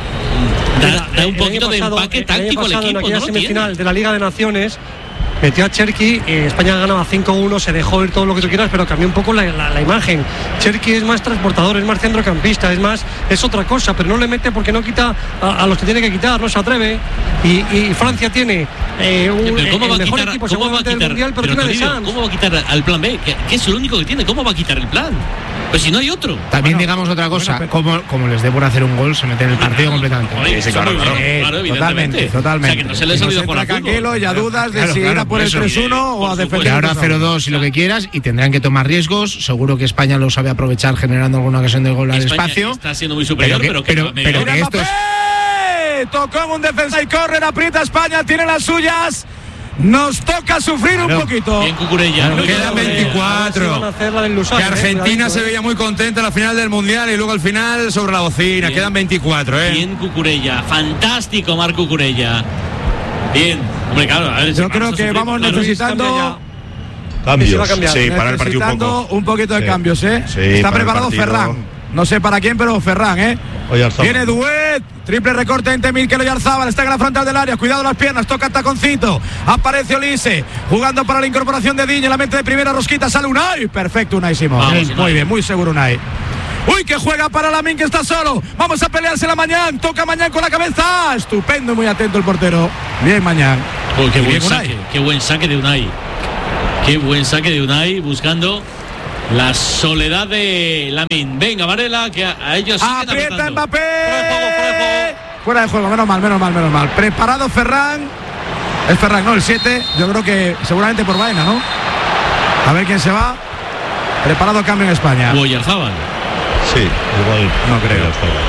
da, da un poquito de empaque táctico al equipo, en no semifinal tiene. de la Liga de Naciones metió a Cherki, eh, España ganaba cinco uno, se dejó ir todo lo que tú quieras, pero cambió un poco la, la, la imagen. Cherki es más transportador, es más centrocampista, es más, es otra cosa, pero no le mete porque no quita a, a los que tiene que quitar, no se atreve. Y, y Francia tiene eh, un, pero ¿cómo el va a mejor quitar, equipo ¿cómo va a quitar, del mundial, pero, pero tiene digo, ¿cómo va a quitar al plan B? Que, que es lo único que tiene, ¿cómo va a quitar el plan? Pues si no hay otro. También bueno, digamos otra cosa, bueno, como, como les dé por hacer un gol, se meten en el partido completamente. Oye, sí, claro, claro, Eh, claro, totalmente, totalmente. O sea, que no se les Si olvida nos por entra el fútbol. Canguelo, ya dudas de Claro, si claro, ir a por por el eso. tres uno o a defender. Que ahora cero dos y lo que quieras, y tendrán que tomar riesgos. Seguro que España lo sabe aprovechar generando alguna ocasión de gol al España espacio. está siendo muy superior, pero que, pero, pero, pero, pero que estos... Tocó en un defensa y corre, aprieta España, tiene las suyas. Nos toca sufrir claro. un poquito. Bien Cucurella. Claro, quedan veinticuatro. Que Argentina se veía muy contenta en la final del Mundial y luego al final sobre la bocina. Bien. Quedan veinticuatro, ¿eh? Bien Cucurella. Fantástico Marc Cucurella. Bien. Hombre, claro, a ver, yo creo que sufrir, vamos claro. necesitando cambios. Sí, para el partido un poco. un poquito de sí. cambios, ¿eh? Sí, Está preparado Ferran. No sé para quién, pero Ferran, ¿eh? Viene Duet, triple recorte entre Mikel Oyarzabal, está en la frontal del área, cuidado las piernas, toca taconcito, aparece Olise, jugando para la incorporación de Diñe, la mente de primera rosquita, sale Unai, perfecto Unai Simón, Vamos, muy Unai. bien, muy seguro Unai. Uy, que juega para Lamine, que está solo, vamos a pelearse la Mañán, toca Mañán con la cabeza, estupendo, muy atento el portero, bien Mañán. Oh, qué buen saque, qué buen saque de Unai, qué buen saque de Unai, buscando la soledad de Lamine. Venga, Varela, que a, a ellos siguen aprieta apretando. Mbappé. Fuera de juego, fuera de juego. Fuera de juego, menos mal, menos mal, menos mal. Preparado Ferran. Es Ferran, ¿no? El siete. Yo creo que seguramente por Baena, ¿no? A ver quién se va. Preparado cambio en España. O Oyarzabal. Sí, igual. No creo.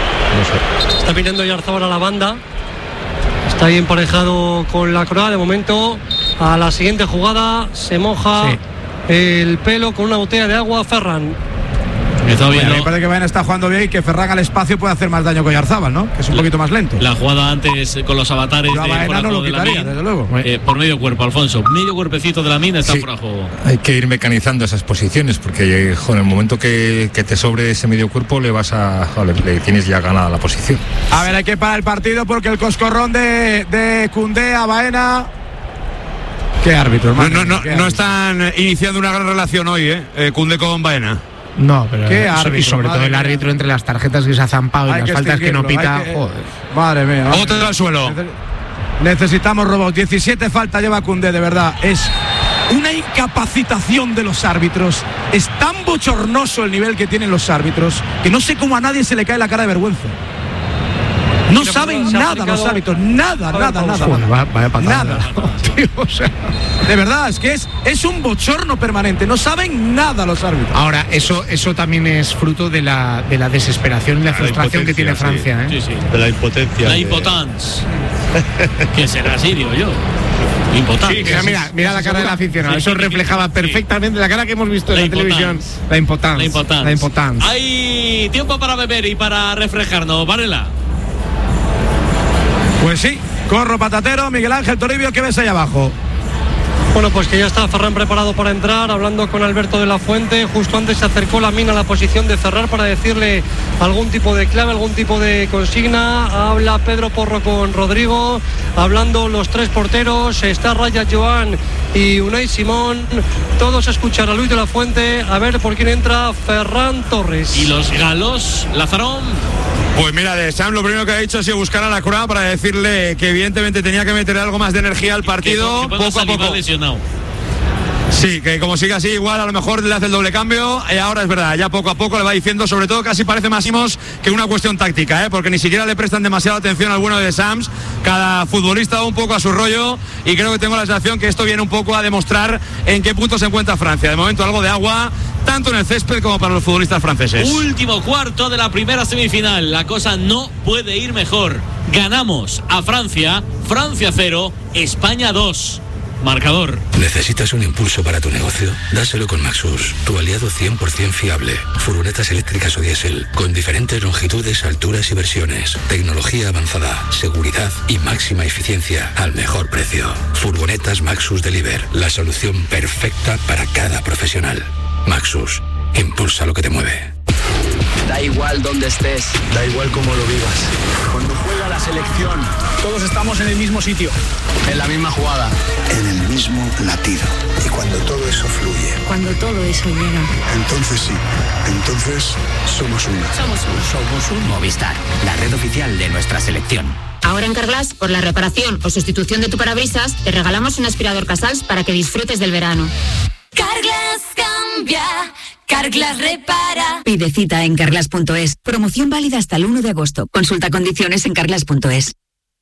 No sé. Está viniendo Oyarzabal a la banda. Está ahí emparejado con la Croa. De momento, a la siguiente jugada se moja. Sí. El pelo con una botella de agua, Ferran. Bueno, me parece que Baena está jugando bien y que Ferran al espacio puede hacer más daño que Oyarzabal, ¿no? Que es un la, poquito más lento. La jugada antes con los avatares Yo a Baena de no lo quitaría, desde luego. Eh, por medio cuerpo, Alfonso. Medio cuerpecito de Lamine está sí, fuera de juego. Hay que ir mecanizando esas posiciones porque jo, en el momento que, que te sobre ese medio cuerpo le vas a. Joder, le tienes ya ganada la posición. A ver, hay que parar el partido porque el coscorrón de, de Koundé a Baena. Qué árbitro, hermano. No, no, no, qué no están iniciando una gran relación hoy, ¿eh? eh Koundé con Baena. No, pero ¿Qué árbitro, y sobre todo el árbitro mía. Entre las tarjetas que se ha zampado y hay las que faltas que no pita. Que, joder. Madre mía. Madre Otro al suelo. Necesitamos robots. diecisiete faltas lleva Koundé, de verdad. Es una incapacitación de los árbitros. Es tan bochornoso el nivel que tienen los árbitros que no sé cómo a nadie se le cae la cara de vergüenza. No saben nada los árbitros, nada, nada, nada. Joder, vaya, vaya patada. Nada. Tío, o sea, de verdad, es que es, es un bochorno permanente, no saben nada los árbitros. Ahora, eso, eso también es fruto de la, de la desesperación y la frustración que tiene Francia. Sí. ¿eh? Sí, sí. De la impotencia. La de... impotence. Que será así, digo yo. Impotente. Sí, mira, mira, mira la cara del aficionado. Eso reflejaba perfectamente la cara que hemos visto en la televisión. La impotence. La impotence. La impotence. Hay tiempo para beber y para refrescarnos. Varela. Pues sí, corro patatero, Miguel Ángel Toribio, ¿qué ves ahí abajo? Bueno, pues que ya está Ferran preparado para entrar, hablando con Alberto de la Fuente. Justo antes se acercó Lamine a la posición de cerrar para decirle algún tipo de clave, algún tipo de consigna. Habla Pedro Porro con Rodrigo, hablando los tres porteros. Está Raya Joan y Unai Simón. Todos a escuchar a Luis de la Fuente, a ver por quién entra Ferran Torres. ¿Y los galos, Lazarón? Pues mira, de Sam lo primero que ha dicho ha sido buscar a la Croa para decirle que evidentemente tenía que meter algo más de energía al partido, que, que poco a poco. Lesionado. Sí, que como sigue así, igual a lo mejor le hace el doble cambio. Y ahora es verdad, ya poco a poco le va diciendo, sobre todo casi parece Máximos que una cuestión táctica, ¿eh? Porque ni siquiera le prestan demasiada atención al bueno de Sams. Cada futbolista va un poco a su rollo y creo que tengo la sensación que esto viene un poco a demostrar en qué punto se encuentra Francia. De momento algo de agua, tanto en el césped como para los futbolistas franceses. Último cuarto de la primera semifinal. La cosa no puede ir mejor. Ganamos a Francia, Francia cero, España dos. Marcador. ¿Necesitas un impulso para tu negocio? Dáselo con Maxus, tu aliado cien por ciento fiable. Furgonetas eléctricas o diésel, con diferentes longitudes, alturas y versiones. Tecnología avanzada, seguridad y máxima eficiencia al mejor precio. Furgonetas Maxus Deliver, la solución perfecta para cada profesional. Maxus, impulsa lo que te mueve. Da igual dónde estés, Da igual cómo lo vivas. cuando juega la selección, todos estamos en el mismo sitio, en la misma jugada, en el mismo latido. Y cuando todo eso fluye, Cuando todo eso llega. entonces sí, entonces somos uno. Somos uno. somos un Movistar, la red oficial de nuestra selección. Ahora en Carglass, por la reparación o sustitución de tu parabrisas, te regalamos un aspirador Casals para que disfrutes del verano. Carglass cambia, Carglass repara. Pide cita en carglass punto es. Promoción válida hasta el uno de agosto. Consulta condiciones en carglass punto es.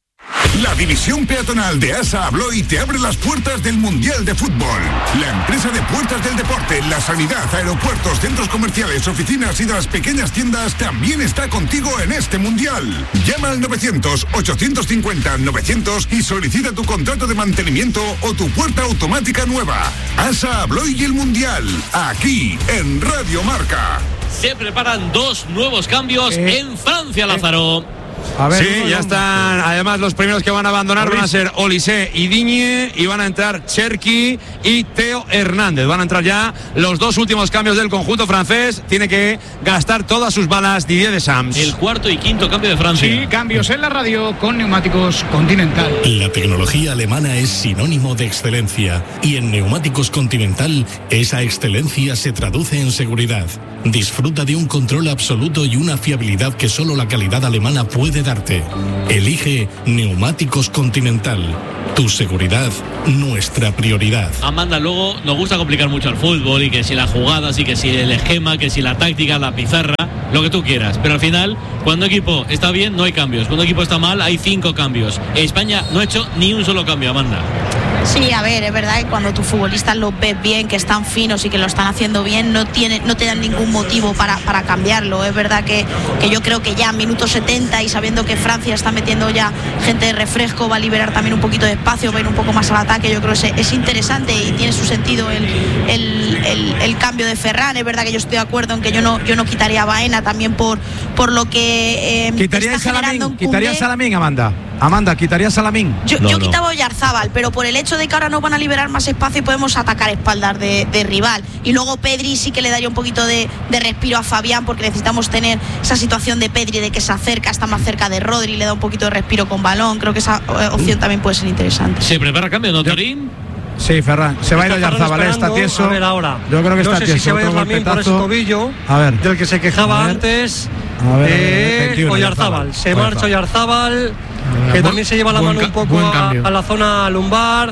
La división peatonal de ASA Abloy te abre las puertas del Mundial de Fútbol. La empresa de puertas del deporte, la sanidad, aeropuertos, centros comerciales, oficinas y de las pequeñas tiendas también está contigo en este Mundial. Llama al novecientos, ochocientos cincuenta, novecientos y solicita tu contrato de mantenimiento o tu puerta automática nueva. ASA Abloy y el Mundial, aquí en Radio Marca. Se preparan dos nuevos cambios eh, en Francia, Lázaro. Eh. A ver, sí, ya están. Además, los primeros que van a abandonar van a ser Olise y Digne, y van a entrar Cherki y Teo Hernández. Van a entrar ya los dos últimos cambios del conjunto francés. Tiene que gastar todas sus balas Didier Deschamps. El cuarto y quinto cambio de Francia. Sí, cambios en la radio con Neumáticos Continental. La tecnología alemana es sinónimo de excelencia, y en Neumáticos Continental esa excelencia se traduce en seguridad. Disfruta de un control absoluto y una fiabilidad que solo la calidad alemana puede darte. Elige Neumáticos Continental. Tu seguridad, nuestra prioridad. Amanda, luego nos gusta complicar mucho el fútbol, y que si las jugadas, y que si el esquema, que si la táctica, la pizarra, lo que tú quieras. Pero al final, cuando un equipo está bien, no hay cambios. Cuando un equipo está mal, hay cinco cambios. España no ha hecho ni un solo cambio, Amanda. Sí, a ver, es verdad que cuando tus futbolistas los ves bien, que están finos y que lo están haciendo bien, no tiene, no te dan ningún motivo para, para cambiarlo. Es verdad que, que yo creo que ya a minuto setenta, y sabiendo que Francia está metiendo ya gente de refresco, va a liberar también un poquito de espacio, va a ir un poco más al ataque. Yo creo que es, es interesante y tiene su sentido el, el, el, el cambio de Ferran. Es verdad que yo estoy de acuerdo en que yo no, yo no quitaría a Baena, también por, por lo que eh, ¿Quitaría está Salamín, ¿Quitaría Salamín, Amanda? Amanda, ¿quitaría Salamín? Yo, no, yo no. quitaba a Oyarzábal, pero por el hecho de que ahora nos van a liberar más espacio y podemos atacar espaldas de, de rival. Y luego Pedri sí que le daría un poquito de, de respiro a Fabián, porque necesitamos tener esa situación de Pedri, de que se acerca, está más cerca de Rodri, le da un poquito de respiro con balón. Creo que esa opción también puede ser interesante. ¿Se prepara cambio, no, Torín? Sí, Ferran, se va a ir Oyarzábal, está tieso. A ver ahora. Yo creo que no está sé tieso. Si se va a ir también por ese tobillo, a ver. del que se quejaba antes. A ver, eh, veintiuno, Oyarzábal. Se marcha Oyarzábal, que también se lleva la mano un poco a, a la zona lumbar.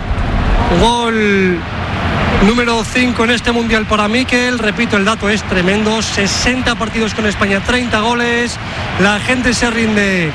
Gol número cinco en este Mundial para Mikel. Repito, el dato es tremendo. sesenta partidos con España, treinta goles. La gente se rinde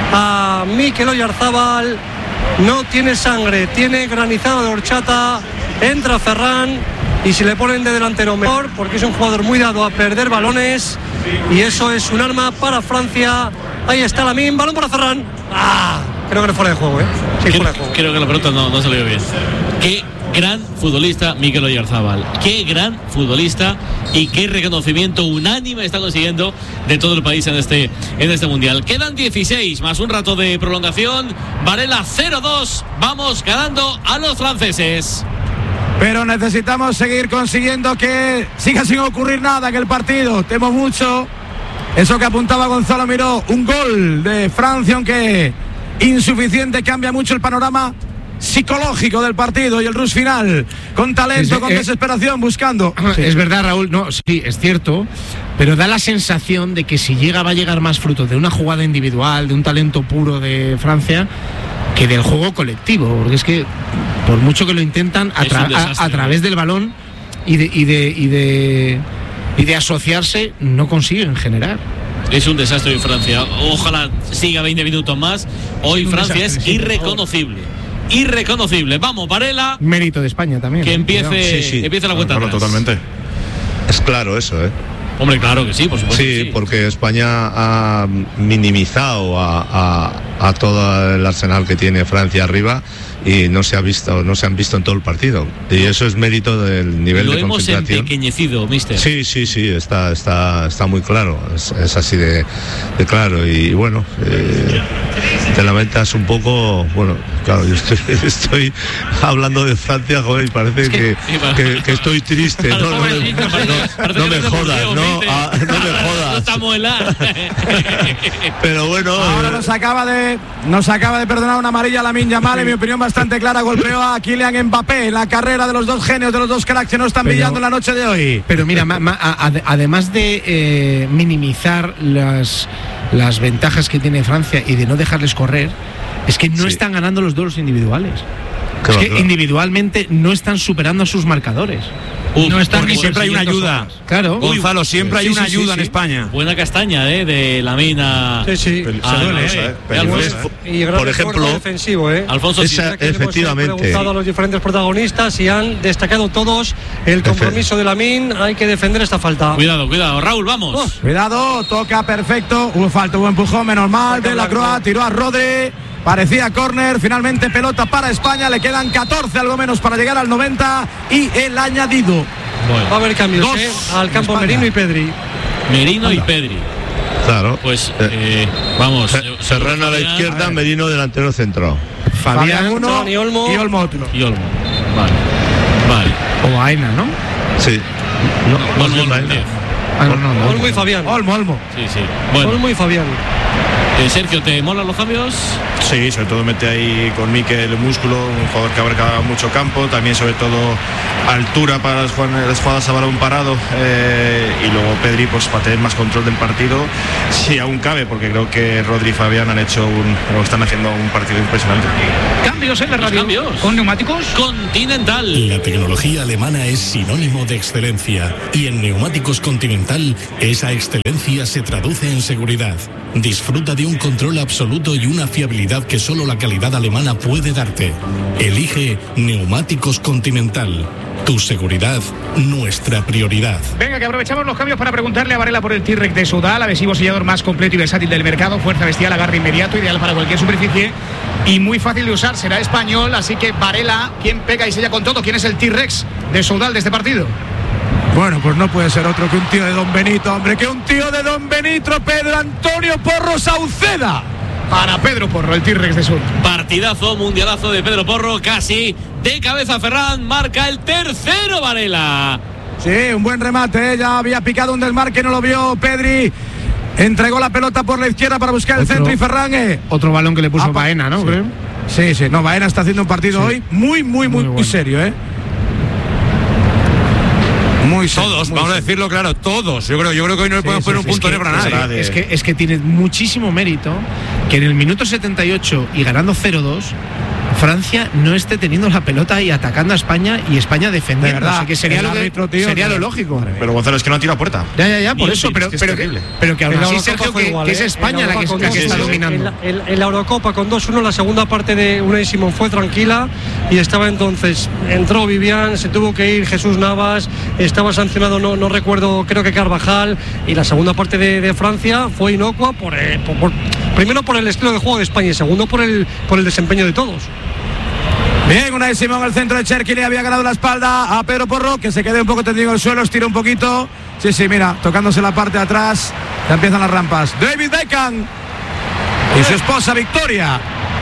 a Mikel Oyarzábal. No tiene sangre, tiene granizado de horchata. Entra Ferran, y si le ponen de delantero mejor, porque es un jugador muy dado a perder balones, y eso es un arma para Francia. Ahí está Lamine, balón para Ferran. ¡Ah! Creo que no fuera de juego, ¿eh? Sí, creo, fuera de juego. Creo que la pelota no, no salió bien. Qué gran futbolista Mikel Oyarzábal. Qué gran futbolista, y qué reconocimiento unánime está consiguiendo de todo el país en este, en este Mundial. Quedan dieciséis más un rato de prolongación. Varela cero dos. Vamos ganando a los franceses. Pero necesitamos seguir consiguiendo que siga sin ocurrir nada en el partido. Temo mucho eso que apuntaba Gonzalo Miró. Un gol de Francia, aunque insuficiente, cambia mucho el panorama psicológico del partido, y el rush final con talento, es, con eh, desesperación, buscando. Sí. Es verdad, Raúl, no, sí, es cierto, pero da la sensación de que si llega va a llegar más fruto de una jugada individual, de un talento puro de Francia, que del juego colectivo, porque es que por mucho que lo intentan a, tra- desastre, a, a través del balón y de, y de y de y de asociarse, no consiguen generar. Es un desastre en Francia. Ojalá siga veinte minutos más. Hoy Francia desastre, es irreconocible. Irreconocible. Vamos, Varela. Mérito de España también. Que empiece, sí, sí. empiece la cuenta claro, atrás. Totalmente. Es claro eso, ¿eh? Hombre, claro que sí, por supuesto. Sí, sí. porque España ha minimizado a, a, a todo el arsenal que tiene Francia arriba, y no se ha visto, no se han visto en todo el partido. Y eso es mérito del nivel Lo de concentración. Lo hemos empequeñecido, mister. Sí, sí, sí, está, está, está muy claro. Es, es así de, de claro. Y bueno, eh, te lamentas un poco. Bueno, claro, yo estoy, estoy hablando de Francia, joder, y parece es que, que, que, que estoy triste. No, no, no, no, no me jodas, no, ah, no me jodas. Pero bueno. Ahora nos acaba de, nos acaba de perdonar una amarilla a Lamine Yamal, en mi opinión bastante clara. Golpeó a Kylian Mbappé en la carrera de los dos genios, de los dos cracks que no están pero, brillando en la noche de hoy. Pero mira, ma, ma, a, además de eh, minimizar las, las ventajas que tiene Francia y de no dejarles correr, es que no sí. están ganando los duelos individuales. Es que individualmente no están superando a sus marcadores. Uf, no están porque siempre hay una ayuda. Claro. Gonzalo, siempre Sí, hay una sí, sí, ayuda sí. en España. Buena castaña, ¿eh? De la mina. Sí, sí. Ah, Se duele, no, ¿eh? de Alfonso. Y gran Por esfuerzo ejemplo, defensivo, ¿eh? Alfonso, esa- Mira que le hemos efectivamente. preguntado a los diferentes protagonistas y han destacado todos el compromiso de Lamine. Hay que defender esta falta. Cuidado, cuidado. Raúl, vamos. Cuidado, toca perfecto. Hubo falta, hubo empujón, menos mal. De la Croa, tiró a Rodri. Parecía córner, finalmente pelota para España. Le quedan catorce, algo menos, para llegar al noventa. Y el añadido. Bueno. Va a haber cambios, Dos ¿eh? Al campo España. Merino y Pedri. Merino y Pedri. Claro. Pues eh, vamos. Serrano a la izquierda, Merino delantero centro. Fabián uno Fabián y Olmo. y Olmo otro. Y Olmo. Vale. Vale. O Aena, ¿no? Sí. No, Olmo, no, no, Olmo, no. diez. Ah, no, no, no. Olmo y Fabián. Olmo, Olmo. Sí, sí. Bueno, Olmo y Fabián. eh, Sergio, ¿te molan los cambios? Sí, sobre todo mete ahí con Mikel Músculo, un jugador que abarca mucho campo, también sobre todo altura para las jugadas, las jugadas a balón parado, eh, y luego Pedri pues para tener más control del partido, si aún cabe, porque creo que Rodri y Fabián han hecho un, o están haciendo un partido impresionante. Cambios en la Los radio. cambios. Con neumáticos. Continental. La tecnología alemana es sinónimo de excelencia y en Neumáticos Continental esa excelencia se traduce en seguridad. Disfruta de un control absoluto y una fiabilidad que solo la calidad alemana puede darte. Elige Neumáticos Continental. Tu seguridad, nuestra prioridad. Venga, que aprovechamos los cambios para preguntarle a Varela por el T-Rex de Soudal, adhesivo sellador más completo y versátil del mercado, fuerza bestial, agarre inmediato, ideal para cualquier superficie y muy fácil de usar, será español, así que Varela, ¿quién pega y sella con todo? ¿Quién es el T-Rex de Soudal de este partido? Bueno, pues no puede ser otro que un tío de Don Benito, hombre, que un tío de Don Benito, Pedro Antonio Porro Sauceda. Para Pedro Porro, el T-Rex de Sur. Partidazo, mundialazo de Pedro Porro, casi de cabeza Ferran, marca el tercero Varela. Sí, un buen remate, ¿eh? Ya había picado un desmarque, no lo vio Pedri. Entregó la pelota por la izquierda para buscar el Otro- centro y Ferran. eh, Otro balón que le puso apa- Baena, ¿no? Sí. Creo. Sí, sí, no, Baena está haciendo un partido Sí. hoy muy, muy, muy, Muy muy, bueno. serio, ¿eh? Muy serio. Todos, muy vamos a serio. decirlo claro, todos. Yo creo, yo creo que hoy no le Sí, podemos sí, poner sí, un punto es que- negro a es nadie. que- Es que, es que tiene muchísimo mérito que en el minuto setenta y ocho y ganando cero dos, Francia no esté teniendo la pelota y atacando a España y España defendiendo. De verdad, Así que sería, el lo, que- árbitro, tío, sería que- lo lógico. Pero Gonzalo, es que no han tirado a puerta. Ya, ya, ya, por Ni eso, un pero, es que es pero, que, terrible. pero que aún En la así, Eurocopa Sergio, fue que, igual, que es ¿eh? España En la que, Europa la con que dos está uno, dominando. En la, en- en la Eurocopa con dos uno, la segunda parte de Unai Simón fue tranquila y estaba entonces, entró Vivian, se tuvo que ir Jesús Navas, estaba sancionado, no, no recuerdo, creo que Carvajal, y la segunda parte de, de Francia fue inocua, por, eh, por- por- primero por el estilo de juego de España y segundo por el, por el desempeño de todos. Bien, una de Simón al centro de Cherki, le había ganado la espalda a Pedro Porro, que se quede un poco tendido en el suelo, estira un poquito. Sí, sí, mira, tocándose la parte de atrás, ya empiezan las rampas. David Beckham y su esposa Victoria.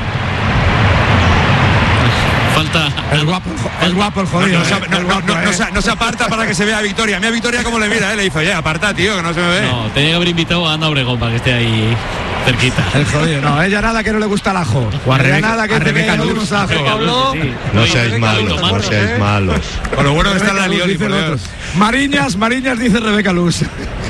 Falta. Es guapo, es guapo el No, jodido. no se- eh, no- es no- guapo, no- no eh. se, no se aparta para que se vea a Victoria. Mira a Victoria cómo le mira, ¿eh? Le dice, oye, aparta, tío, que no se me ve. No, tenía que haber invitado a Ana Obregón para que esté ahí cerquita. El jodido, no, ella nada que no le gusta el ajo. O a Ella Rebeca- nada que a dice que Rebeca no le Luz. gusta el ajo. Pablo, No Oye, seáis Rebeca, malos, Luz, no Marta, seáis ¿eh? malos. Con lo bueno que está Rebeca la Luz, Lioli, dice por el otro. Dios. Mariñas, Mariñas, dice Rebeca Luz.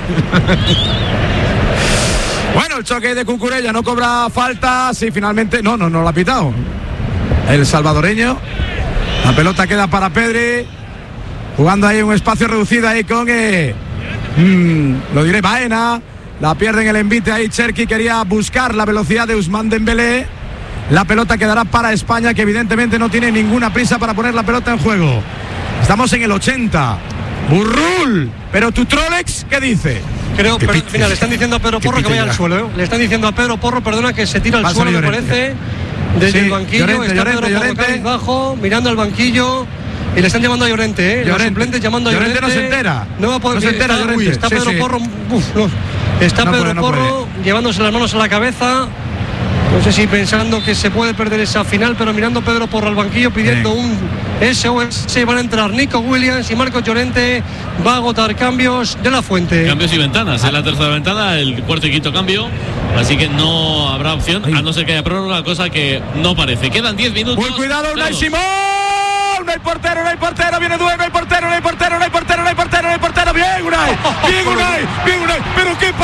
Bueno, el choque de Cucurella no cobra falta. Sí, finalmente. No, no, no lo ha pitado. El salvadoreño. La pelota queda para Pedri. Jugando ahí en un espacio reducido ahí con. Eh, mm, lo diré, Baena. La pierde en el envite ahí. Cherki quería buscar la velocidad de Ousmane Dembélé. La pelota quedará para España, que evidentemente no tiene ninguna prisa para poner la pelota en juego. Estamos en el ochenta. Burrul. Pero tu Trolex, ¿qué dice? Creo, Que pero, pite. mira, le están diciendo a Pedro Que Porro que pite vaya ya. al suelo, ¿eh? Le están diciendo a Pedro Porro, perdona, que se tira al Va a suelo, me salir parece. Llorente. Desde Sí, el banquillo, Llorente, está Llorente, Pedro Porro Llorente. cabizbajo, mirando al banquillo. Y le están llamando a Llorente, ¿eh? Los Llorente. suplentes llamando a Llorente. Llorente no se entera. No va a poder No se entera, está, Llorente. uy, está Sí, Pedro sí. Porro. Uf, no. Está No Pedro puede, no Porro llevándose las manos a la cabeza. No sé si pensando que se puede perder esa final, pero mirando a Pedro Porro al banquillo pidiendo Bien. un S O S. Van a entrar Nico Williams y Marcos Llorente. Va a agotar cambios de la Fuente. Cambios y ventanas. En la tercera ventana, el cuarto y quinto cambio. Así que no habrá opción, a no ser que haya prórroga, cosa que no parece. Quedan diez minutos. Muy cuidado, Unai Todos. Simón. No hay portero, no hay portero, viene Due, no hay portero, no hay portero, no hay portero, no hay portero, no hay portero. Bien, Unai, bien, Unai, bien, Unai. Pero qué parada,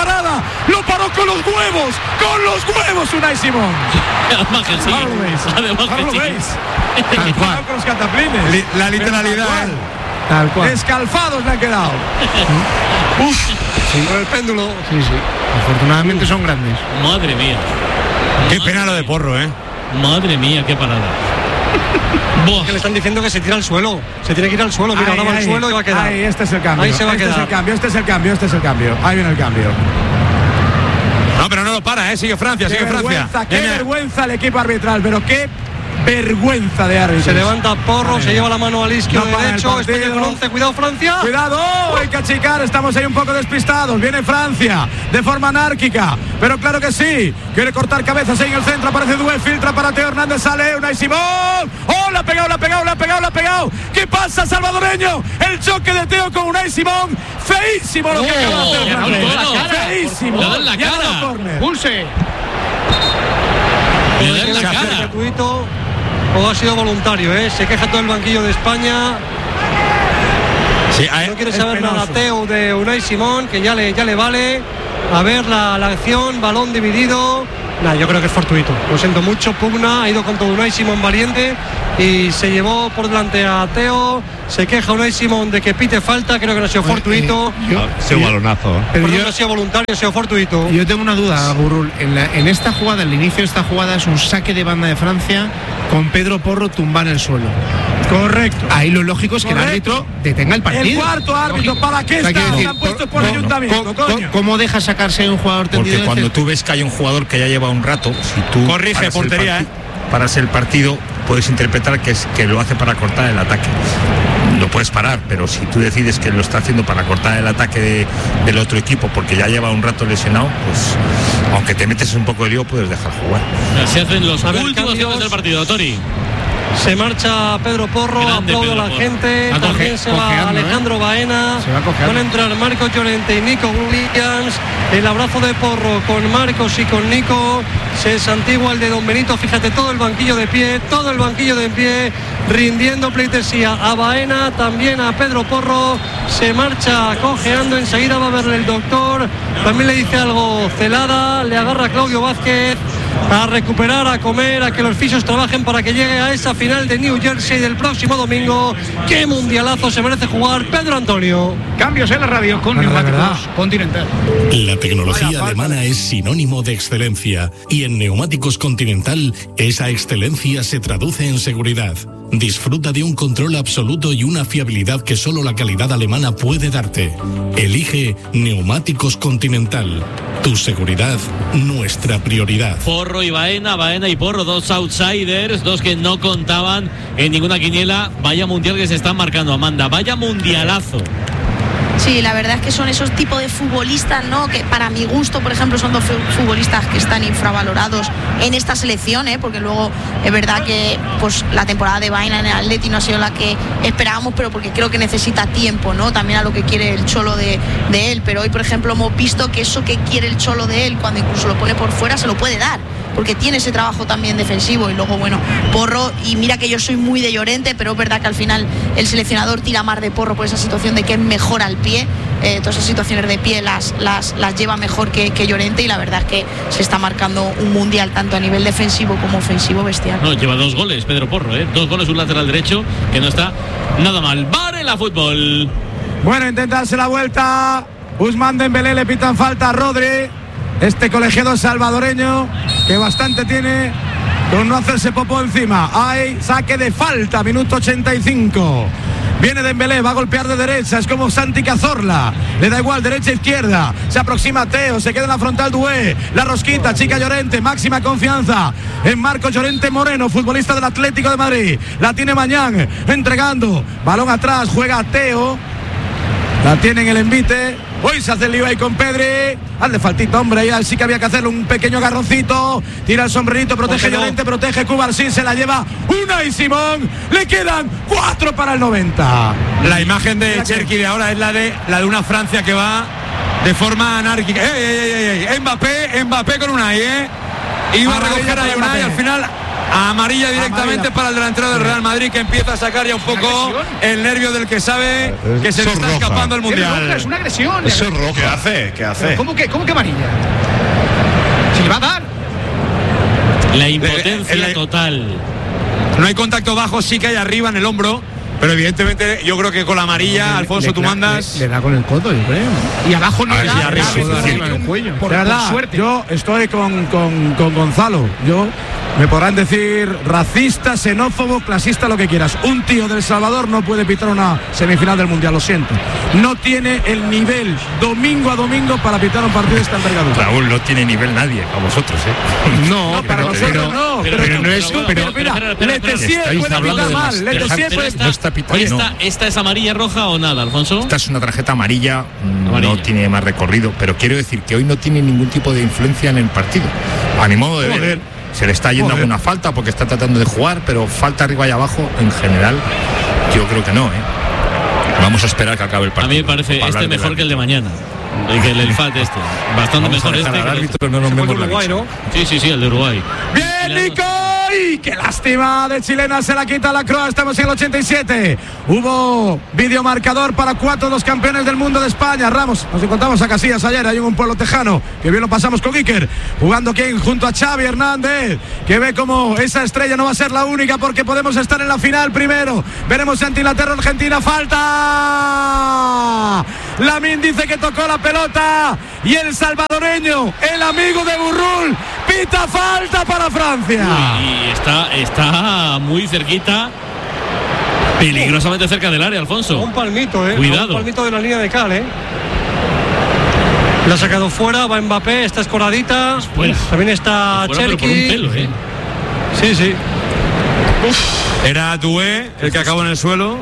lo paró con los huevos, con los huevos Unai Simón. Además que sí. Ahora lo veis, Además ahora que lo sí. veis. Tal cual. Con los cataplines. Li- la literalidad. Tal ¿eh? Tal cual. Escalfados le han quedado. Uf, Sí. Con el péndulo. Sí, sí. Afortunadamente son grandes. Madre mía. Qué pena lo de Porro, ¿eh? Madre mía, qué parada. Buah. Que le están diciendo que se tira al suelo. Se tiene que ir al suelo. Mira, Ahí, ahora va al ahí. suelo y va a quedar. Ahí, este es el cambio. Ahí se va a este quedar. es el cambio, este es el cambio, este es el cambio. Ahí viene el cambio. No, pero no lo para, ¿eh? Sigue Francia, Qué sigue Francia. vergüenza, qué Viene- vergüenza el equipo arbitral, pero qué vergüenza de árbitros. Se levanta Porro, Vale. se lleva la mano al izquierdo No para el derecho. partido. España con once. Cuidado, Francia. Cuidado, hay que achicar, estamos ahí un poco despistados. Viene Francia de forma anárquica, pero claro que sí. Quiere cortar cabezas ahí en el centro, aparece Dué, filtra para Teo Hernández, sale Unai Simón. ¡Oh, la ha pegado, la ha pegado, la ha pegado, la ha pegado! ¿Qué pasa, salvadoreño? El choque de Teo con Unai Simón. Feísimo lo que Oh, acaba de hacer ya no, Francia. no, no. Feísimo. Le dan la Y ahora cara. córner. Pulse. Le dan la ¿Ha sido cara. gratuito o ha sido voluntario? ¿eh? Se queja todo el banquillo de España. Sí, a- No quiere es saber nada penoso. Teo de Unai Simón, que ya le, ya le vale. A ver la, la acción, balón dividido. Nah, yo creo que es fortuito. Lo siento mucho, pugna, ha ido con todo Unai Simón valiente y se llevó por delante a Teo. Se queja Unai Simón de que pite falta, creo que no ha sido fortuito. Ha sido balonazo. ¿eh? Pero Por yo, no ha sido voluntario, ha sido fortuito. yo tengo una duda, Gurul. En, la- en esta jugada, el inicio de esta jugada es un saque de banda de Francia con Pedro Porro tumbado en el suelo. Correcto. Ahí lo lógico es que el Correcto. árbitro detenga el partido. El cuarto árbitro, ¿para qué O sea, está? quiero Se decir, han puesto co- por co- ayuntamiento, co- coño. ¿Cómo deja sacarse a un jugador tendido Porque en el cuando centro? tú ves que hay un jugador que ya lleva un rato, si tú Corrige, paras el portería, parti- ¿eh? paras el partido, puedes interpretar que es que lo hace para cortar el ataque. Lo puedes parar, pero si tú decides que lo está haciendo para cortar el ataque de- del otro equipo porque ya lleva un rato lesionado, pues aunque te metes un poco de lío, puedes dejar jugar. Se hacen los A ver, últimos cambios. tiempos del partido, Tori. Se marcha Pedro Porro, Grande aplaude a Pedro la Porro. gente, Va también coge- se va cojeando, ¿eh? Alejandro Baena, Se va cojeando. van a entrar Marcos Llorente y Nico Williams, el abrazo de Porro con Marcos y con Nico, se santigua el de Don Benito, fíjate todo el banquillo de pie, todo el banquillo de pie, rindiendo pleitesía a Baena, también a Pedro Porro, se marcha cojeando, enseguida va a verle el doctor, también le dice algo Celada, le agarra a Claudio Vázquez, a recuperar, a comer, a que los fisios trabajen para que llegue a esa final de New Jersey del próximo domingo. ¡Qué mundialazo se merece jugar Pedro Antonio! Cambios en la radio con Bueno, de Neumáticos verdad. Continental. La tecnología alemana es sinónimo de excelencia y en Neumáticos Continental esa excelencia se traduce en seguridad. Disfruta de un control absoluto y una fiabilidad que solo la calidad alemana puede darte. Elige Neumáticos Continental. Tu seguridad, nuestra prioridad. Porro y Baena, Baena y Porro, dos outsiders, dos que no contaban en ninguna quiniela. Vaya mundial que se están marcando, Amanda. Vaya mundialazo. Sí, la verdad es que son esos tipos de futbolistas, ¿no? Que para mi gusto, por ejemplo, son dos fu- futbolistas que están infravalorados en esta selección, ¿eh? Porque luego es verdad que pues la temporada de Baena en el Atleti no ha sido la que esperábamos, pero porque creo que necesita tiempo, ¿no? También a lo que quiere el Cholo de, de él. Pero hoy, por ejemplo, hemos visto que eso que quiere el Cholo de él, cuando incluso lo pone por fuera, se lo puede dar, porque tiene ese trabajo también defensivo. Y luego, bueno, Porro, y mira que yo soy muy de Llorente, pero es verdad que al final el seleccionador tira más de Porro por esa situación de que es mejor al pie. Eh, todas esas situaciones de pie las, las, las lleva mejor que, que Llorente, y la verdad es que se está marcando un mundial tanto a nivel defensivo como ofensivo bestial. No, lleva dos goles, Pedro Porro, ¿eh? Dos goles, un lateral derecho que no está nada mal. ¡Bar en la fútbol! Bueno, intentarse la vuelta. Usman Dembélé, le pitan falta a Rodri. Este colegiado salvadoreño que bastante tiene con no hacerse popó encima. Hay saque de falta, minuto ochenta y cinco. Viene Dembélé, va a golpear de derecha, es como Santi Cazorla. Le da igual, derecha, izquierda. Se aproxima Teo, se queda en la frontal Dué. La rosquita, chica Llorente, máxima confianza en Marcos Llorente Moreno, futbolista del Atlético de Madrid. La tiene Mañán, entregando. Balón atrás, juega Teo. La tiene en el envite. Hoy se hace el lío ahí con Pedri. Hazle faltita, hombre. Ya sí que había que hacerle un pequeño garroncito. Tira el sombrerito, protege Llorente, protege Cubarsí. Se la lleva Unai Simón. Le quedan cuatro para el noventa. La imagen de Cherki de ahora es la de la de una Francia que va de forma anárquica. ¡Ey, ey, ey, ey! Mbappé, Mbappé con Unai, ¿eh? Iba a recoger a Unai, al final Amarilla directamente Amarilla. para el delantero del Real Madrid, que empieza a sacar ya un poco el nervio del que sabe que se le está roja. escapando el Mundial. Es una agresión. Eso es roja. ¿Qué hace? ¿Qué hace? ¿Cómo que, cómo que amarilla? ¿Se le va a dar? La impotencia el, el, el, total. No hay contacto bajo, sí que hay arriba en el hombro. Pero evidentemente yo creo que con la amarilla, no, Alfonso, le, tú le, mandas. Le, le da con el codo, yo creo. Y abajo no le da. Arriba, arriba, arriba en el cuello. Por, por suerte. Yo estoy con, con, con Gonzalo. Yo me podrán decir racista, xenófobo, clasista, lo que quieras. Un tío del Salvador no puede pitar una semifinal del Mundial, lo siento. No tiene el nivel domingo a domingo para pitar un partido de esta envergadura. Raúl, no tiene nivel nadie, a vosotros, ¿eh? No, no para nosotros pero, no. Pero, pero, pero no es. Pero mira, Letessier puede pitar mal. Letessier puede. Oye, esta, ¿esta es amarilla, roja o nada, Alfonso? Esta es una tarjeta amarilla, amarilla, no tiene más recorrido, pero quiero decir que hoy no tiene ningún tipo de influencia en el partido. A mi modo de Joder. ver, se le está yendo Joder. alguna falta porque está tratando de jugar, pero falta arriba y abajo, en general, yo creo que no, ¿eh? Vamos a esperar que acabe el partido. A mí me parece este mejor que el de mañana. El que el Elfate este. Bastante Vamos mejor a este. Al árbitro, no nos vemos Uruguay, ¿no? Sí, sí, sí, el de Uruguay. ¡Bien, Nico! ¡Ay, qué lástima de chilena! Se la quita la Croa. Estamos en el ochenta y siete. Hubo videomarcador para cuatro de los campeones del mundo de España. Ramos, nos encontramos a Casillas ayer, hay en un pueblo tejano, que bien lo pasamos con Iker, jugando aquí junto a Xavi Hernández, que ve como esa estrella no va a ser la única, porque podemos estar en la final primero. Veremos ante Inglaterra, Argentina. ¡Falta! Lamine dice que tocó la pelota y el salvadoreño, el amigo de Burrul, pita falta para Francia. Uy, y está, está muy cerquita, peligrosamente cerca del área, Alfonso. Un palmito, eh. Cuidado. Un palmito de la línea de cal, eh. La ha sacado fuera, va Mbappé, está escoradita. Fuera. También está fuera, Cherki. Pero por un pelo, eh. Sí, sí. Uf. Era Doué el que acabó en el suelo.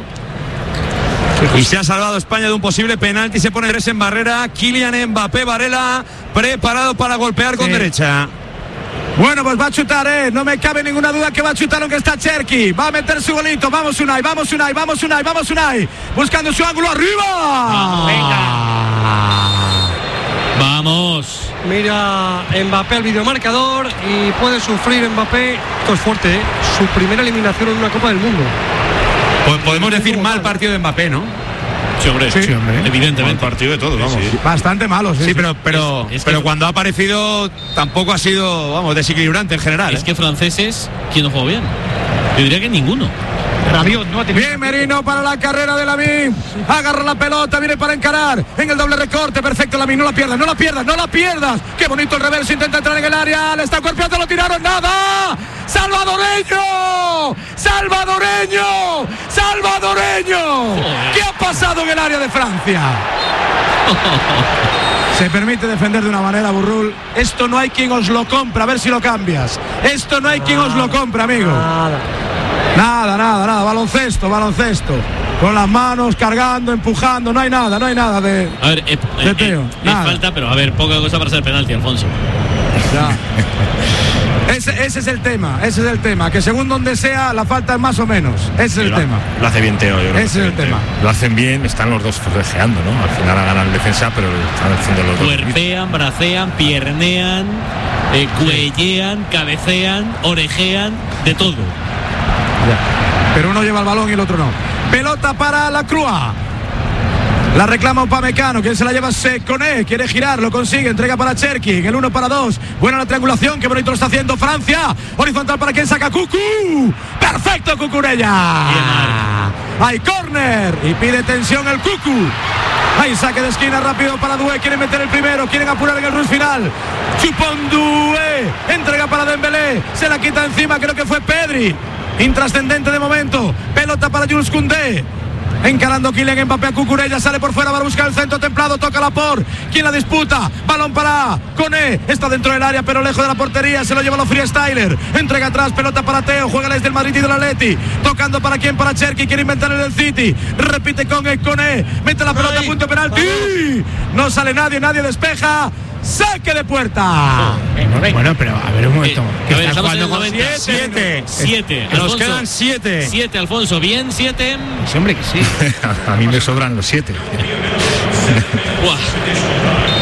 Y se ha salvado España de un posible penalti. Se pone tres en barrera. Kylian Mbappé, Varela, preparado para golpear con sí. derecha. Bueno, pues va a chutar, ¿eh? No me cabe ninguna duda que va a chutar, aunque está Cherki. Va a meter su golito. Vamos Unai, vamos Unai, vamos Unai, vamos Unai. Buscando su ángulo arriba. Vamos. Venga. Vamos. Mira Mbappé al videomarcador y puede sufrir Mbappé. Esto es fuerte, ¿eh? Su primera eliminación en una Copa del Mundo. Pues podemos decir mal partido de Mbappé, ¿no? Sí, hombre, sí, hombre. Evidentemente. Mal partido de todos, vamos. Sí. Bastante malo, sí. Sí, pero, pero, es, es pero que... cuando ha aparecido tampoco ha sido, vamos, desequilibrante en general. Es ¿eh? que franceses, ¿quién no juega bien? Yo diría que ninguno. Rabiot no ha tenido. Bien, Merino para la carrera de Lamine. Agarra la pelota, viene para encarar. En el doble recorte, perfecto Lamine. No la pierdas, no la pierdas, no la pierdas. Qué bonito el reverso, intenta entrar en el área. Le está golpeando, lo tiraron, nada. ¡Salvadoreño! ¡Salvadoreño! ¡Salvadoreño! ¿Qué ha pasado en el área de Francia? Se permite defender de una manera, Burrul. Esto no hay quien os lo compre, a ver si lo cambias. Esto no hay quien os lo compre, amigo. Nada. Nada, nada, nada. Baloncesto, baloncesto. Con las manos, cargando, empujando. No hay nada, no hay nada de. A ver, eh, de eh, Teo. Eh, nada. falta, pero a ver, poca cosa para ser penalti, Alfonso. Ya. Ese, ese es el tema, ese es el tema. Que según donde sea, la falta es más o menos. Ese es el lo, tema. Lo hace bien Teo, yo creo. Ese es el tema. Lo hacen bien, están los dos forcejeando, ¿no? Al final ha ganado el defensa, pero están haciendo los dos. Cuerpean, bracean, piernean, eh, cuellean, cabecean, orejean, de todo. Ya. Pero uno lleva el balón y el otro no. Pelota para la Crua. La reclama Upamecano, quien se la lleva Seconé, quiere girar, lo consigue, entrega para Cherki, en el uno para dos, buena la triangulación, qué bonito lo está haciendo Francia, horizontal para quien saca Cucu, perfecto Cucurella, hay córner y pide tensión el Cucu, hay saque de esquina rápido para Doué, quieren meter el primero, quieren apurar en el rush final, Chupón Doué, entrega para Dembélé, se la quita encima, creo que fue Pedri, intrascendente de momento, pelota para Jules Koundé, encarando Kylian Mbappé a Cucurella, sale por fuera para buscar el centro templado, toca la por, ¿quién la disputa? Balón para Koné, está dentro del área pero lejos de la portería, se lo lleva los freestyler, entrega atrás, pelota para Teo, juega desde el Madrid y del Atleti, tocando para quién, para Cherki, quiere inventar el del City, repite con el Koné, mete la pelota a punto penalti, no sale nadie, nadie despeja, saque de puerta. Oh, venga, venga. Bueno, pero a ver un momento. Eh, ¿Qué ver, está jugando con con siete? Siete. Nos Alfonso, quedan siete. Siete, Alfonso. Bien, siete. Sí, hombre, que sí. A mí me sobran los siete.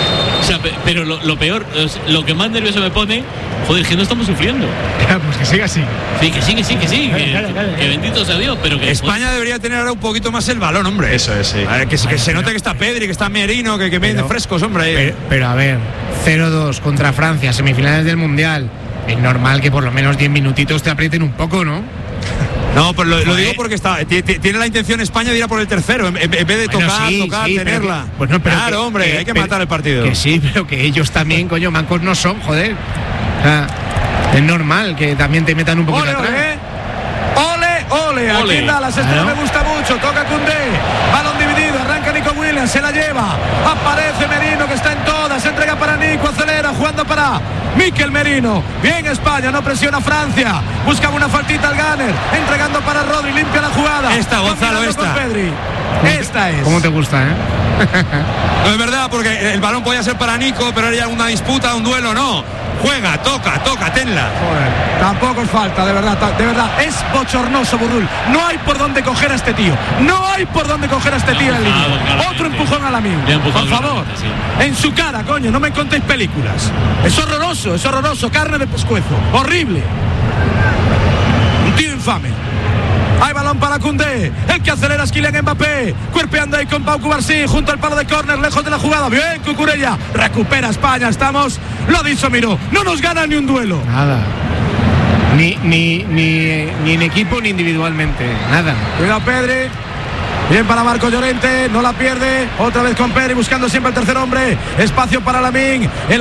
O sea, pero lo, lo peor, lo que más nervioso me pone, joder, que no estamos sufriendo. Claro, pues que siga así. Sí, que sí, que sí, que sí. Claro, que, claro, claro, que bendito sea Dios, pero que. España joder. debería tener ahora un poquito más el balón, hombre. Eso es, sí. A ver, que, que, que se note que está Pedri, que está Merino, que, que vienen frescos, hombre. Pero, pero a ver, cero dos contra Francia, semifinales del Mundial. Es normal que por lo menos diez minutitos te aprieten un poco, ¿no? No, pero lo, lo digo porque está, tiene la intención España de ir a por el tercero, en, en vez de bueno, tocar, sí, tocar, sí, tenerla. Que, pues no, pero claro, que, hombre, que, hay que pero, matar el partido. Que sí, pero que ellos también, coño, mancos no son, joder. O sea, es normal que también te metan un poquito ole, atrás. Ole, ole, ole. Aquí en Dallas, esto no me gusta mucho. Toca Koundé, balón dividido, arranca Nico Williams, se la lleva. Aparece Merino, que está en todas, entrega para Nico, acelera, jugando para Mikel Merino. Bien España, no presiona Francia. Busca una faltita al Gunner, entregando para Rodri, limpia la jugada. Esta, Gonzalo, esta. Esta es. ¿Cómo te gusta, eh? No es verdad, porque el balón podía ser para Nico, pero era una disputa, un duelo, no. Juega, toca, toca, tenla. Joder, tampoco es falta, de verdad, de verdad. Es bochornoso, Burrul. No hay por dónde coger a este tío. No hay por dónde coger a este tío en línea. Otro empujón a la mía. Por favor. Sí. En su cara, coño, no me contéis películas. Es horroroso, es horroroso. Carne de pescuezo. Horrible. Un tío infame. Hay balón para Koundé, el que acelera es Kylian Mbappé, cuerpeando ahí con Pau Cubarsí junto al palo de córner, lejos de la jugada. Bien, Cucurella, recupera España, estamos, lo ha dicho Miró, no nos gana ni un duelo. Nada, ni, ni, ni, ni en equipo ni individualmente, nada. Cuidado Pedri, bien para Marco Llorente, no la pierde, otra vez con Pedri buscando siempre el tercer hombre, espacio para Lamine. El